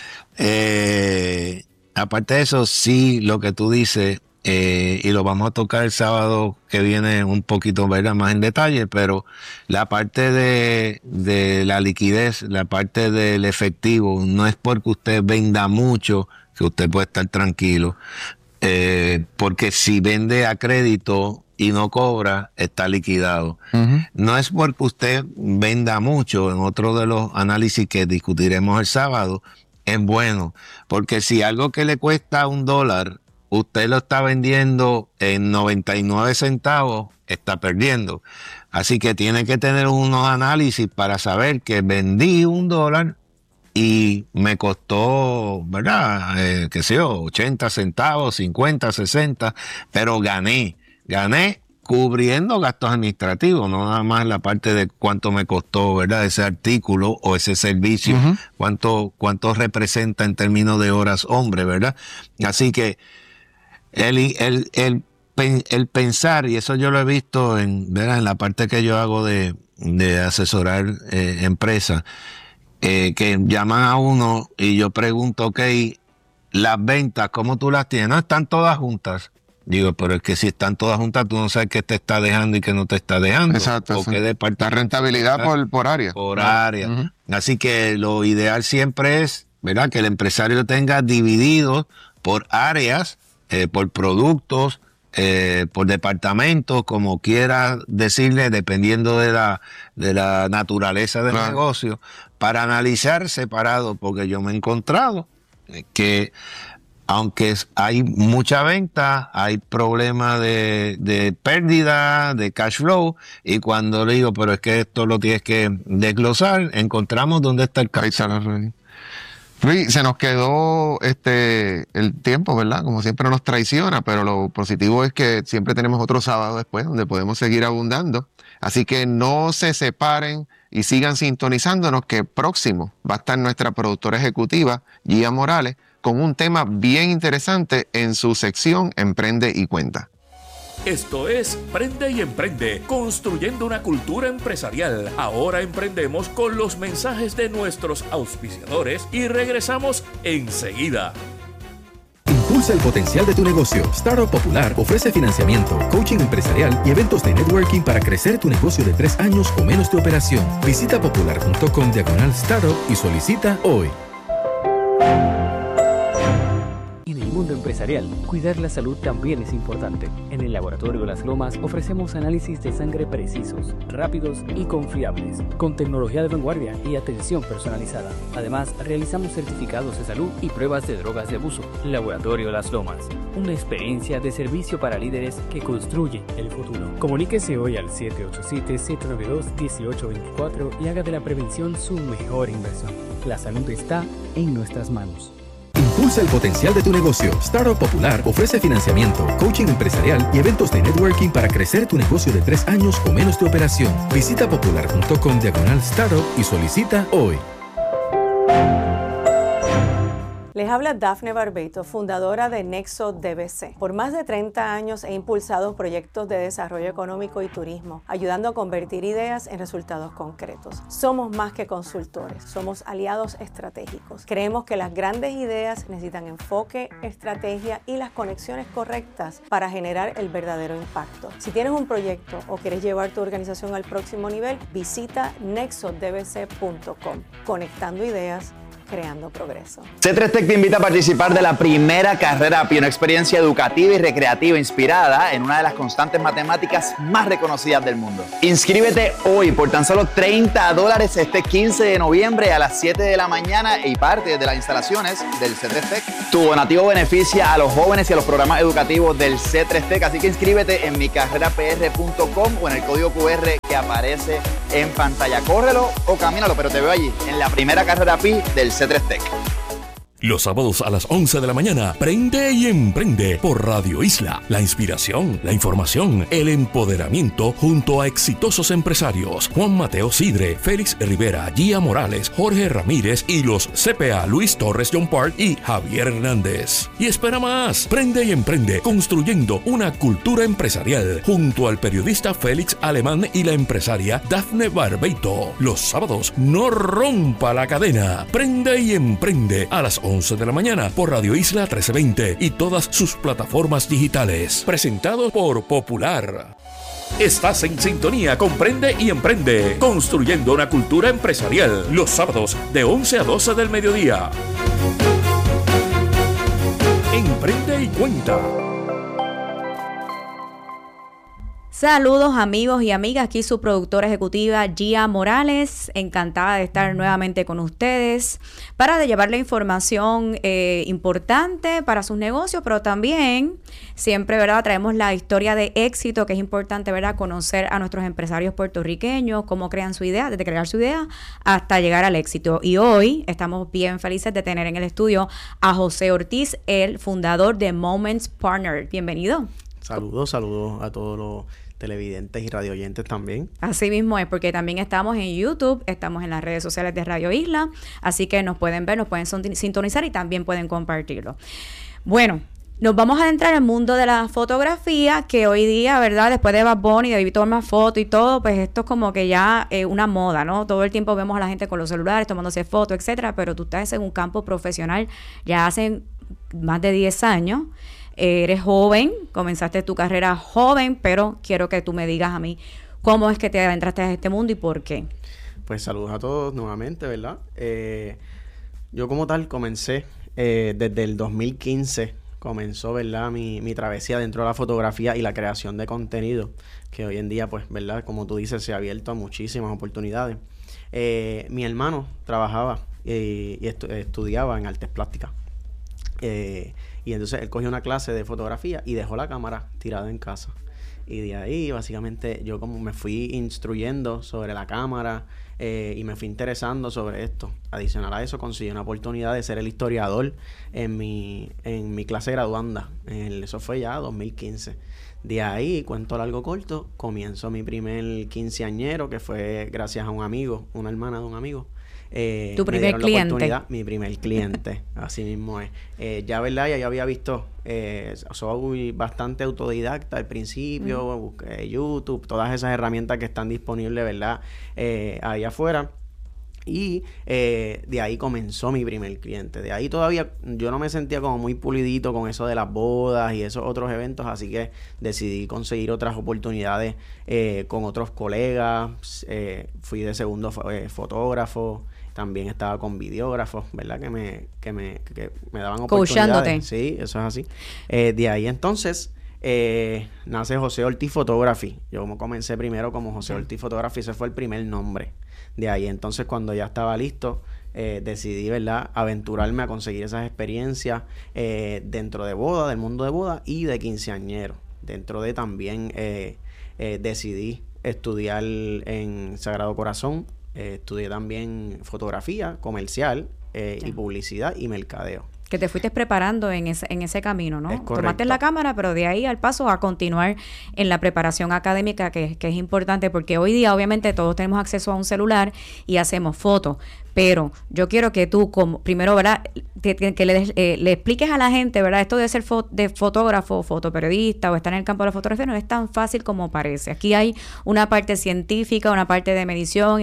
S8: eso, sí, lo que tú dices, y lo vamos a tocar el sábado que viene un poquito, ¿verdad?, más en detalle, pero la parte de la liquidez, la parte del efectivo, no es porque usted venda mucho que usted puede estar tranquilo, porque si vende a crédito y no cobra, está liquidado. Uh-huh. No es porque usted venda mucho, en otro de los análisis que discutiremos el sábado, es bueno, porque si algo que le cuesta $1, usted lo está vendiendo en 99 centavos, está perdiendo. Así que tiene que tener unos análisis para saber que vendí $1 y me costó, ¿verdad? Qué sé yo, 80 centavos, 50, 60, pero gané cubriendo gastos administrativos, no nada más la parte de cuánto me costó, ¿verdad?, ese artículo o ese servicio, uh-huh, cuánto representa en términos de horas hombre, ¿verdad? Así que el pensar, y eso yo lo he visto ¿verdad?, en la parte que yo hago de asesorar empresas, que llaman a uno y yo pregunto, ok, las ventas, ¿cómo tú las tienes? No, están todas juntas. Digo, pero es que si están todas juntas, tú no sabes qué te está dejando y qué no te está dejando.
S7: Exacto. La rentabilidad por área.
S8: Por área. Uh-huh. Así que lo ideal siempre es, ¿verdad?, que el empresario tenga dividido por áreas, por productos, por departamentos, como quiera decirle, dependiendo de la naturaleza del negocio, para analizar separado, porque yo me he encontrado que aunque hay mucha venta, hay problemas de pérdida, de cash flow, y cuando le digo, pero es que esto lo tienes que desglosar, encontramos dónde está el cash.
S7: Luis, se nos quedó el tiempo, ¿verdad? Como siempre nos traiciona, pero lo positivo es que siempre tenemos otro sábado después donde podemos seguir abundando. Así que no se separen y sigan sintonizándonos, que próximo va a estar nuestra productora ejecutiva, Gia Morales, con un tema bien interesante en su sección Emprende y Cuenta.
S3: Esto es Prende y Emprende, construyendo una cultura empresarial. Ahora emprendemos con los mensajes de nuestros auspiciadores y regresamos enseguida.
S4: Impulsa el potencial de tu negocio. Startup Popular ofrece financiamiento, coaching empresarial y eventos de networking para crecer tu negocio de 3 años o menos de operación. Visita popular.com/startup y solicita hoy.
S5: En el mundo empresarial, cuidar la salud también es importante. En el Laboratorio Las Lomas ofrecemos análisis de sangre precisos, rápidos y confiables, con tecnología de vanguardia y atención personalizada. Además, realizamos certificados de salud y pruebas de drogas de abuso. Laboratorio Las Lomas, una experiencia de servicio para líderes que construyen el futuro. Comuníquese hoy al 787-792-1824 y haga de la prevención su mejor inversión. La salud está en nuestras manos.
S4: Impulsa Impulsa el potencial de tu negocio. Startup Popular ofrece financiamiento, coaching empresarial y eventos de networking para crecer tu negocio de 3 años o menos de operación. Visita popular.com/startup y solicita hoy.
S2: Les habla Dafne Barbeito, fundadora de Nexo DBC. Por más de 30 años he impulsado proyectos de desarrollo económico y turismo, ayudando a convertir ideas en resultados concretos. Somos más que consultores, somos aliados estratégicos. Creemos que las grandes ideas necesitan enfoque, estrategia y las conexiones correctas para generar el verdadero impacto. Si tienes un proyecto o quieres llevar tu organización al próximo nivel, visita nexodbc.com. Conectando ideas, creando progreso.
S6: C3 Tech te invita a participar de la primera carrera API, una experiencia educativa y recreativa inspirada en una de las constantes matemáticas más reconocidas del mundo. Inscríbete hoy por tan solo $30 este 15 de noviembre a las 7 de la mañana y parte de las instalaciones del C3 Tech. Tu donativo beneficia a los jóvenes y a los programas educativos del C3 Tech, así que inscríbete en micarrerapr.com o en el código QR que aparece en pantalla. Córrelo o camínalo, pero te veo allí en la primera carrera API del C3 Tech.
S3: Los sábados a las 11 de la mañana, Prende y Emprende por Radio Isla. La inspiración, la información, el empoderamiento junto a exitosos empresarios. Juan Mateo Sidre, Félix Rivera, Gia Morales, Jorge Ramírez y los CPA Luis Torres John Park y Javier Hernández. Y espera más, Prende y Emprende, construyendo una cultura empresarial junto al periodista Félix Alemán y la empresaria Dafne Barbeito. Los sábados, no rompa la cadena. Prende y Emprende a las 11 de la mañana por Radio Isla 1320 y todas sus plataformas digitales. Presentado por Popular. Estás en sintonía con Prende y Emprende, construyendo una cultura empresarial. Los sábados de 11 a 12 del mediodía. Emprende y cuenta.
S9: Saludos amigos y amigas, aquí su productora ejecutiva Gia Morales, encantada de estar nuevamente con ustedes para llevarle información importante para sus negocios, pero también siempre, ¿verdad?, traemos la historia de éxito, que es importante, ¿verdad?, conocer a nuestros empresarios puertorriqueños, cómo crean su idea, desde crear su idea hasta llegar al éxito. Y hoy estamos bien felices de tener en el estudio a José Ortiz, el fundador de Moments Partner. Bienvenido.
S10: Saludos a todos los televidentes y radioyentes también.
S9: Así mismo es, porque también estamos en YouTube, estamos en las redes sociales de Radio Isla, así que nos pueden ver, nos pueden sintonizar y también pueden compartirlo. Bueno, nos vamos a adentrar en el mundo de la fotografía, que hoy día, ¿verdad?, después de Bad Bunny, de David tomar fotos y todo, pues esto es como que ya una moda, ¿no? Todo el tiempo vemos a la gente con los celulares tomándose fotos, etcétera, pero tú estás en un campo profesional ya hace más de 10 años. Eres joven, comenzaste tu carrera joven, pero quiero que tú me digas a mí cómo es que te adentraste a este mundo y por qué.
S10: Pues saludos a todos nuevamente, ¿verdad? Yo como tal comencé desde el 2015, comenzó, ¿verdad?, mi travesía dentro de la fotografía y la creación de contenido, que hoy en día, pues, ¿verdad?, como tú dices, se ha abierto a muchísimas oportunidades. Mi hermano trabajaba y estudiaba en artes plásticas. Y entonces él cogió una clase de fotografía y dejó la cámara tirada en casa. Y de ahí, básicamente, yo como me fui instruyendo sobre la cámara y me fui interesando sobre esto. Adicional a eso, conseguí una oportunidad de ser el historiador en mi clase graduanda. Eso fue ya 2015. De ahí, cuento largo corto, comienzo mi primer quinceañero, que fue gracias a un amigo, una hermana de un amigo.
S9: ¿Tu primer cliente?
S10: Mi primer cliente, así mismo es. Ya, ¿verdad? Ya yo había visto, soy bastante autodidacta al principio, busqué YouTube, todas esas herramientas que están disponibles, ¿verdad?, ahí afuera. Y de ahí comenzó mi primer cliente. De ahí todavía yo no me sentía como muy pulidito con eso de las bodas y esos otros eventos, así que decidí conseguir otras oportunidades con otros colegas. Fui de segundo fotógrafo. También estaba con videógrafos, ¿verdad?, que me daban oportunidades. Sí, eso es así. De ahí entonces nace José Ortiz Photography. Yo comencé primero como José Ortiz Photography, ese fue el primer nombre. De ahí entonces, cuando ya estaba listo, decidí, ¿verdad?, aventurarme a conseguir esas experiencias dentro de boda, del mundo de boda y de quinceañero. Dentro de también decidí estudiar en Sagrado Corazón. Estudié también fotografía comercial y publicidad y mercadeo.
S9: Que te fuiste preparando en ese camino, ¿no?
S10: Es correcto.
S9: Tomaste la cámara, pero de ahí al paso a continuar en la preparación académica, que es importante, porque hoy día obviamente todos tenemos acceso a un celular y hacemos fotos, pero yo quiero que tú, primero, ¿verdad? Que le expliques a la gente, ¿verdad? Esto de ser de fotógrafo, fotoperiodista o estar en el campo de la fotografía no es tan fácil como parece. Aquí hay una parte científica, una parte de medición,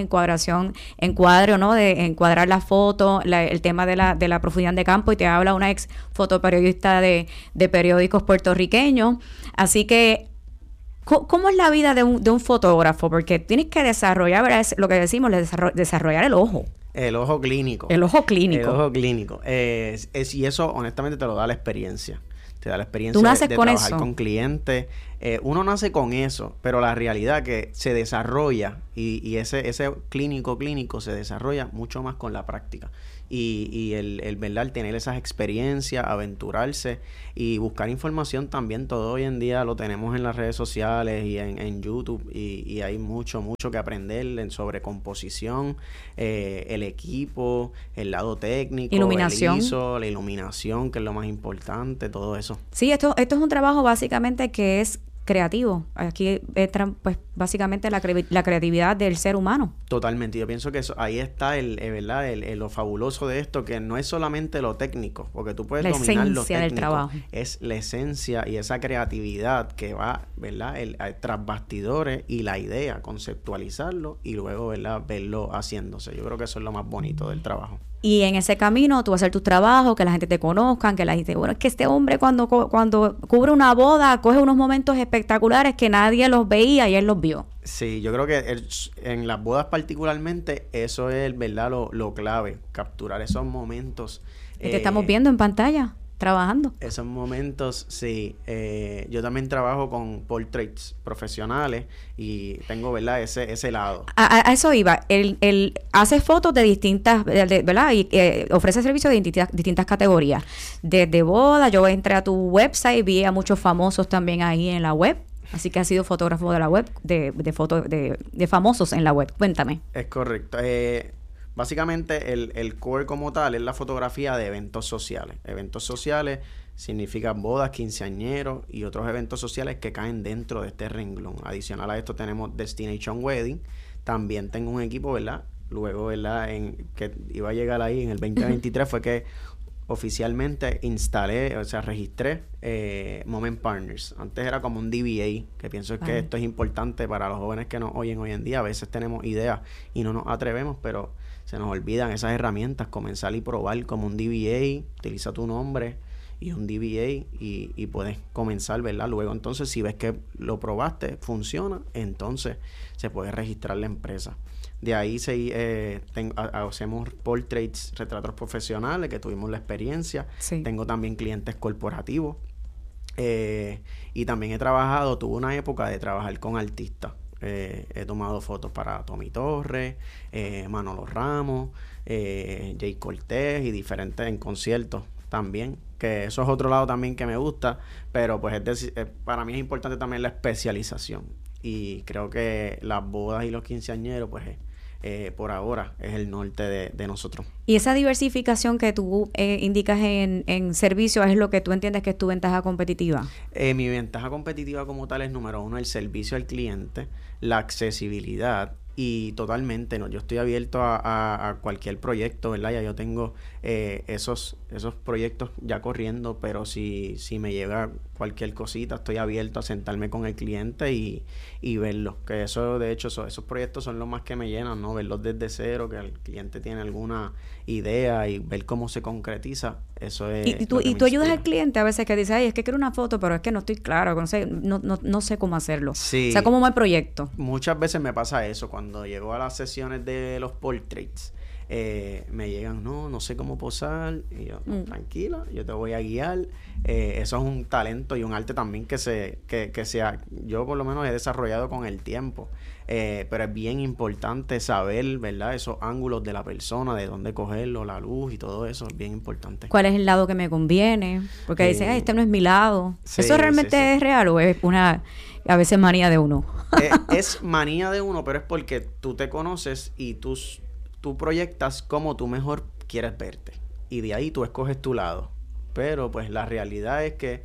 S9: encuadro, ¿no? De encuadrar la foto, el tema de la profundidad de campo, y te habla una ex fotoperiodista de periódicos puertorriqueños. Así que, ¿cómo es la vida de un fotógrafo? Porque tienes que desarrollar, ¿verdad? Es lo que decimos, desarrollar el ojo.
S10: El ojo clínico.
S9: El ojo clínico.
S10: El ojo clínico. Y eso, honestamente, te lo da la experiencia. Te da la experiencia
S9: ¿Tú naces
S10: de
S9: con
S10: trabajar
S9: eso?
S10: con clientes. Uno nace con eso, pero la realidad que se desarrolla y ese clínico se desarrolla mucho más con la práctica. Y el ¿verdad? El tener esas experiencias, aventurarse y buscar información también. Todo hoy en día lo tenemos en las redes sociales y en YouTube, y hay mucho que aprender sobre composición, el equipo, el lado técnico,
S9: iluminación.
S10: el ISO, la iluminación, que es lo más importante, todo eso.
S9: Sí, esto es un trabajo básicamente que es creativo. Aquí entra, pues, básicamente la creatividad del ser humano.
S10: Totalmente. Yo pienso que ahí está ¿verdad? Lo fabuloso de esto, que no es solamente lo técnico, porque tú puedes dominar lo técnico. Del trabajo. Es la esencia y esa creatividad que va, ¿verdad? Tras bastidores, y la idea, conceptualizarlo y luego, ¿verdad? Verlo haciéndose. Yo creo que eso es lo más bonito del trabajo.
S9: Y en ese camino tú vas a hacer tus trabajos, que la gente te conozca, que la gente, bueno, es que este hombre cuando cubre una boda, coge unos momentos espectaculares que nadie los veía y él los vio.
S10: Sí, yo creo que en las bodas particularmente, eso es, ¿verdad? Lo clave, capturar esos momentos.
S9: Y te estamos viendo en pantalla, trabajando.
S10: Esos momentos, sí. Yo también trabajo con portraits profesionales y tengo, ¿verdad? Ese lado.
S9: A eso iba. Él hace fotos de distintas, ¿verdad? Y ofrece servicios de distintas categorías. Desde boda, yo entré a tu website, vi a muchos famosos también ahí en la web. Así que has sido fotógrafo de la web, de famosos en la web. Cuéntame.
S10: Es correcto. Básicamente el core como tal es la fotografía de eventos sociales. Eventos sociales significa bodas, quinceañeros y otros eventos sociales que caen dentro de este renglón. Adicional a esto tenemos Destination Wedding. También tengo un equipo, ¿verdad? Luego, ¿verdad? Que iba a llegar ahí en el 2023 fue que oficialmente registré Moment Partners. Antes era como un DBA, que pienso que esto es importante para los jóvenes que nos oyen hoy en día. A veces tenemos ideas y no nos atrevemos, pero se nos olvidan esas herramientas, comenzar y probar como un DBA, utiliza tu nombre y un DBA y puedes comenzar, ¿verdad? Luego entonces, si ves que lo probaste, funciona, entonces se puede registrar la empresa. De ahí hacemos portraits, retratos profesionales, que tuvimos la experiencia.
S9: Sí.
S10: Tengo también clientes corporativos. Y también tuve una época de trabajar con artistas. He tomado fotos para Tommy Torres, Manolo Ramos, Jay Cortés y diferentes en conciertos también. Que eso es otro lado también que me gusta. Pero pues para mí es importante también la especialización. Y creo que las bodas y los quinceañeros, pues por ahora es el norte de nosotros.
S9: Y esa diversificación que tú indicas en servicio es lo que tú entiendes que es tu ventaja competitiva.
S10: Mi ventaja competitiva como tal es, número uno, el servicio al cliente, la accesibilidad. Y totalmente, yo estoy abierto a cualquier proyecto, ¿verdad? Ya yo tengo esos proyectos ya corriendo, pero si me llega cualquier cosita, estoy abierto a sentarme con el cliente y verlos. Que eso, de hecho, esos proyectos son los más que me llenan, ¿no? Verlos desde cero, que el cliente tiene alguna idea y ver cómo se concretiza. Eso es.
S9: Y tú ayudas al cliente a veces que dice, ay, es que quiero una foto, pero es que no estoy claro, no sé cómo hacerlo.
S10: Sí.
S9: O sea, ¿cómo va el proyecto?
S10: Muchas veces me pasa eso. Cuando llego a las sesiones de los portraits, me llegan, no sé cómo posar. Y yo, tranquila, yo te voy a guiar. Eso es un talento y un arte también que yo por lo menos he desarrollado con el tiempo. Pero es bien importante saber, ¿verdad? Esos ángulos de la persona, de dónde cogerlo, la luz y todo eso, es bien importante.
S9: ¿Cuál es el lado que me conviene? Porque dicen, este no es mi lado.
S10: Sí,
S9: ¿eso realmente es real o es una, a veces, manía de uno?
S10: Es manía de uno, pero es porque tú te conoces y tú proyectas cómo tú mejor quieres verte. Y de ahí tú escoges tu lado. pero pues la realidad es que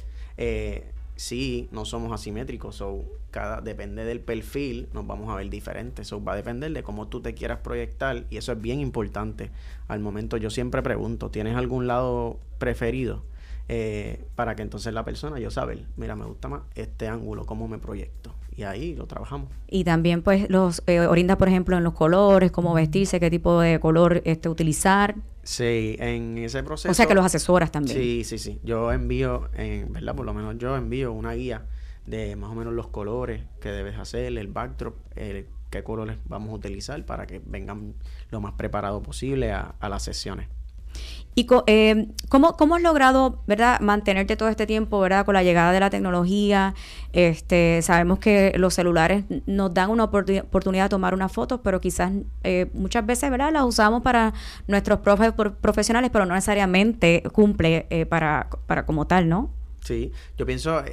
S10: sí, no somos asimétricos, so depende del perfil, nos vamos a ver diferentes, so va a depender de cómo tú te quieras proyectar, y eso es bien importante. Al momento yo siempre pregunto, ¿tienes algún lado preferido? Para que entonces la persona, yo saber, mira, me gusta más este ángulo, cómo me proyecto, y ahí lo trabajamos.
S9: Y también pues los orienta, por ejemplo, en los colores, cómo vestirse, qué tipo de color utilizar.
S10: Sí, en ese proceso.
S9: O sea que los asesoras también.
S10: Sí. Yo envío, ¿verdad? Por lo menos yo envío una guía de más o menos los colores que debes hacer, el backdrop, qué colores vamos a utilizar para que vengan lo más preparado posible a las sesiones.
S9: ¿Y cómo has logrado, verdad, mantenerte todo este tiempo, verdad, con la llegada de la tecnología? Sabemos que los celulares nos dan una oportunidad de tomar unas fotos, pero quizás muchas veces, verdad, las usamos para nuestros profesionales, pero no necesariamente cumple para como tal, ¿no?
S10: Sí, yo pienso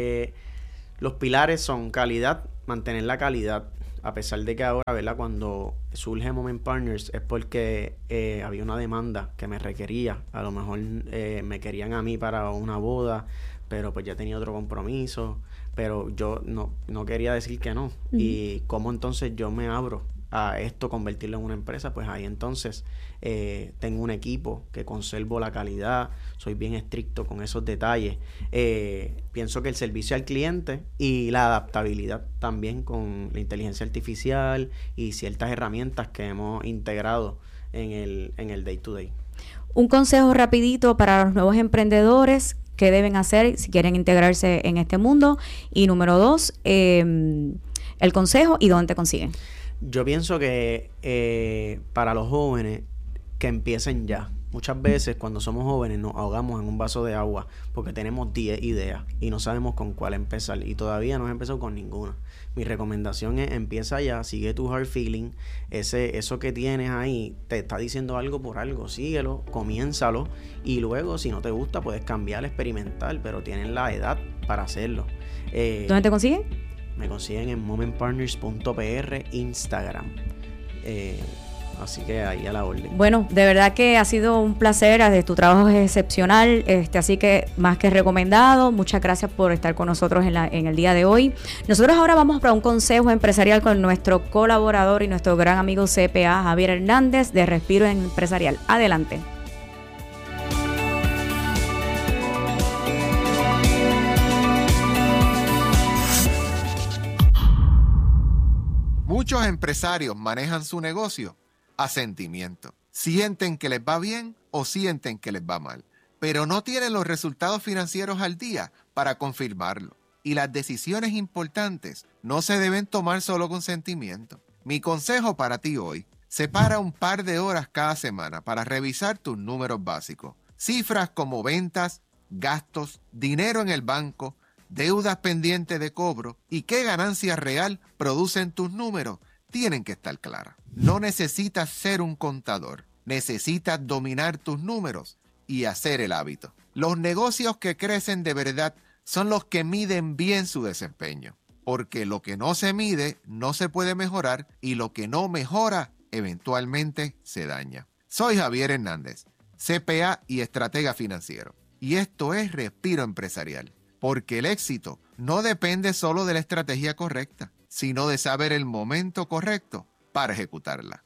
S10: los pilares son calidad, mantener la calidad. A pesar de que ahora, ¿verdad? Cuando surge Moment Partners es porque había una demanda que me requería. A lo mejor me querían a mí para una boda, pero pues ya tenía otro compromiso. Pero yo no quería decir que no. Uh-huh. Y cómo entonces yo me abro a esto, convertirlo en una empresa, pues ahí entonces tengo un equipo que conservo la calidad, soy bien estricto con esos detalles. Pienso que el servicio al cliente y la adaptabilidad también con la inteligencia artificial y ciertas herramientas que hemos integrado en el day to day.
S9: Un consejo rapidito para los nuevos emprendedores, ¿qué deben hacer si quieren integrarse en este mundo? Y número 2, el consejo y dónde te consiguen.
S10: Yo pienso que para los jóvenes que empiecen ya. Muchas veces cuando somos jóvenes nos ahogamos en un vaso de agua porque tenemos 10 ideas y no sabemos con cuál empezar, y todavía no he empezado con ninguna. Mi recomendación es empieza ya, sigue tu heart feeling, eso que tienes ahí te está diciendo algo por algo, síguelo, comiénzalo, y luego si no te gusta puedes cambiar, experimentar, pero tienen la edad para hacerlo.
S9: ¿Dónde te consiguen?
S10: Me consiguen en momentpartners.pr Instagram. Así que ahí a la orden.
S9: Bueno, de verdad que ha sido un placer, tu trabajo es excepcional, así que más que recomendado. Muchas gracias por estar con nosotros en el día de hoy. Nosotros ahora vamos para un consejo empresarial con nuestro colaborador y nuestro gran amigo CPA, Javier Hernández, de Respiro Empresarial. Adelante.
S7: Muchos empresarios manejan su negocio a sentimiento. Sienten que les va bien o sienten que les va mal, pero no tienen los resultados financieros al día para confirmarlo. Y las decisiones importantes no se deben tomar solo con sentimiento. Mi consejo para ti hoy: separa un par de horas cada semana para revisar tus números básicos. Cifras como ventas, gastos, dinero en el banco, deudas pendientes de cobro y qué ganancia real producen tus números tienen que estar claras. No necesitas ser un contador, necesitas dominar tus números y hacer el hábito. Los negocios que crecen de verdad son los que miden bien su desempeño, porque lo que no se mide no se puede mejorar y lo que no mejora eventualmente se daña. Soy Javier Hernández, CPA y estratega financiero, y esto es Respiro Empresarial. Porque el éxito no depende solo de la estrategia correcta, sino de saber el momento correcto para ejecutarla.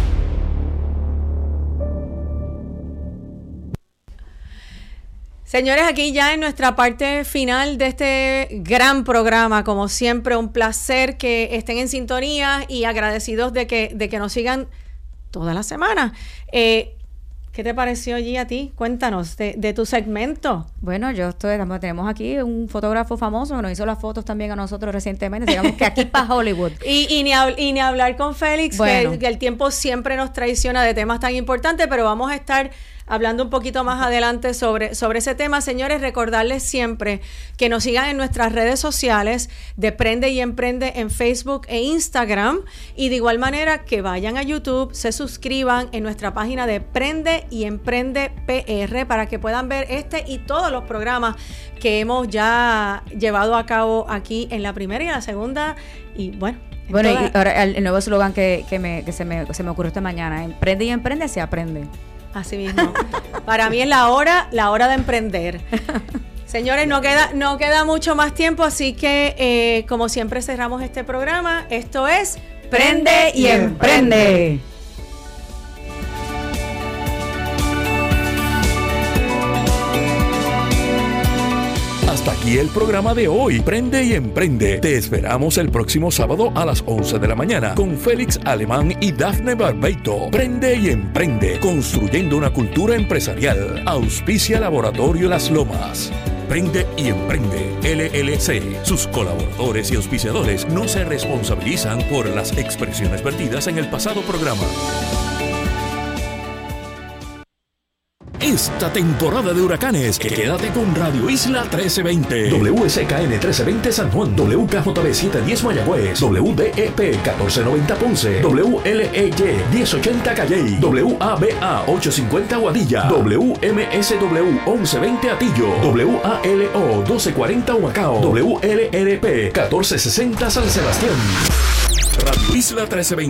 S2: Señores, aquí ya en nuestra parte final de este gran programa, como siempre, un placer que estén en sintonía y agradecidos de que nos sigan toda la semana. ¿Qué te pareció allí a ti? Cuéntanos de tu segmento.
S9: Bueno, tenemos aquí un fotógrafo famoso que nos hizo las fotos también a nosotros recientemente. Digamos que aquí para Hollywood.
S2: Y ni hablar con Félix, bueno, que el tiempo siempre nos traiciona de temas tan importantes, pero vamos a estar hablando un poquito más adelante sobre ese tema. Señores, recordarles siempre que nos sigan en nuestras redes sociales de Prende y Emprende en Facebook e Instagram, y de igual manera que vayan a YouTube, se suscriban en nuestra página de Prende y Emprende PR para que puedan ver este y todos los programas que hemos ya llevado a cabo aquí en la primera y en la segunda. Y bueno,
S9: y ahora el nuevo eslogan que se me ocurrió esta mañana: Emprende y Emprende se aprende.
S2: Así mismo. Para mí es la hora de emprender. Señores, no queda mucho más tiempo, así que como siempre cerramos este programa. Esto es
S9: Prende y Emprende.
S3: Hasta aquí el programa de hoy, Prende y Emprende. Te esperamos el próximo sábado a las 11 de la mañana con Félix Alemán y Dafne Barbeito. Prende y Emprende, construyendo una cultura empresarial. Auspicia Laboratorio Las Lomas. Prende y Emprende, LLC. Sus colaboradores y auspiciadores no se responsabilizan por las expresiones vertidas en el pasado programa. Esta temporada de huracanes, quédate con Radio Isla 1320, WSKN 1320 San Juan, WKJB 710 Mayagüez, WDEP 1490 Ponce, WLEY 1080 Calley, WABA 850 Guadilla, WMSW 1120 Atillo, WALO 1240 Humacao, WLRP 1460 San Sebastián. Radio Isla 1320.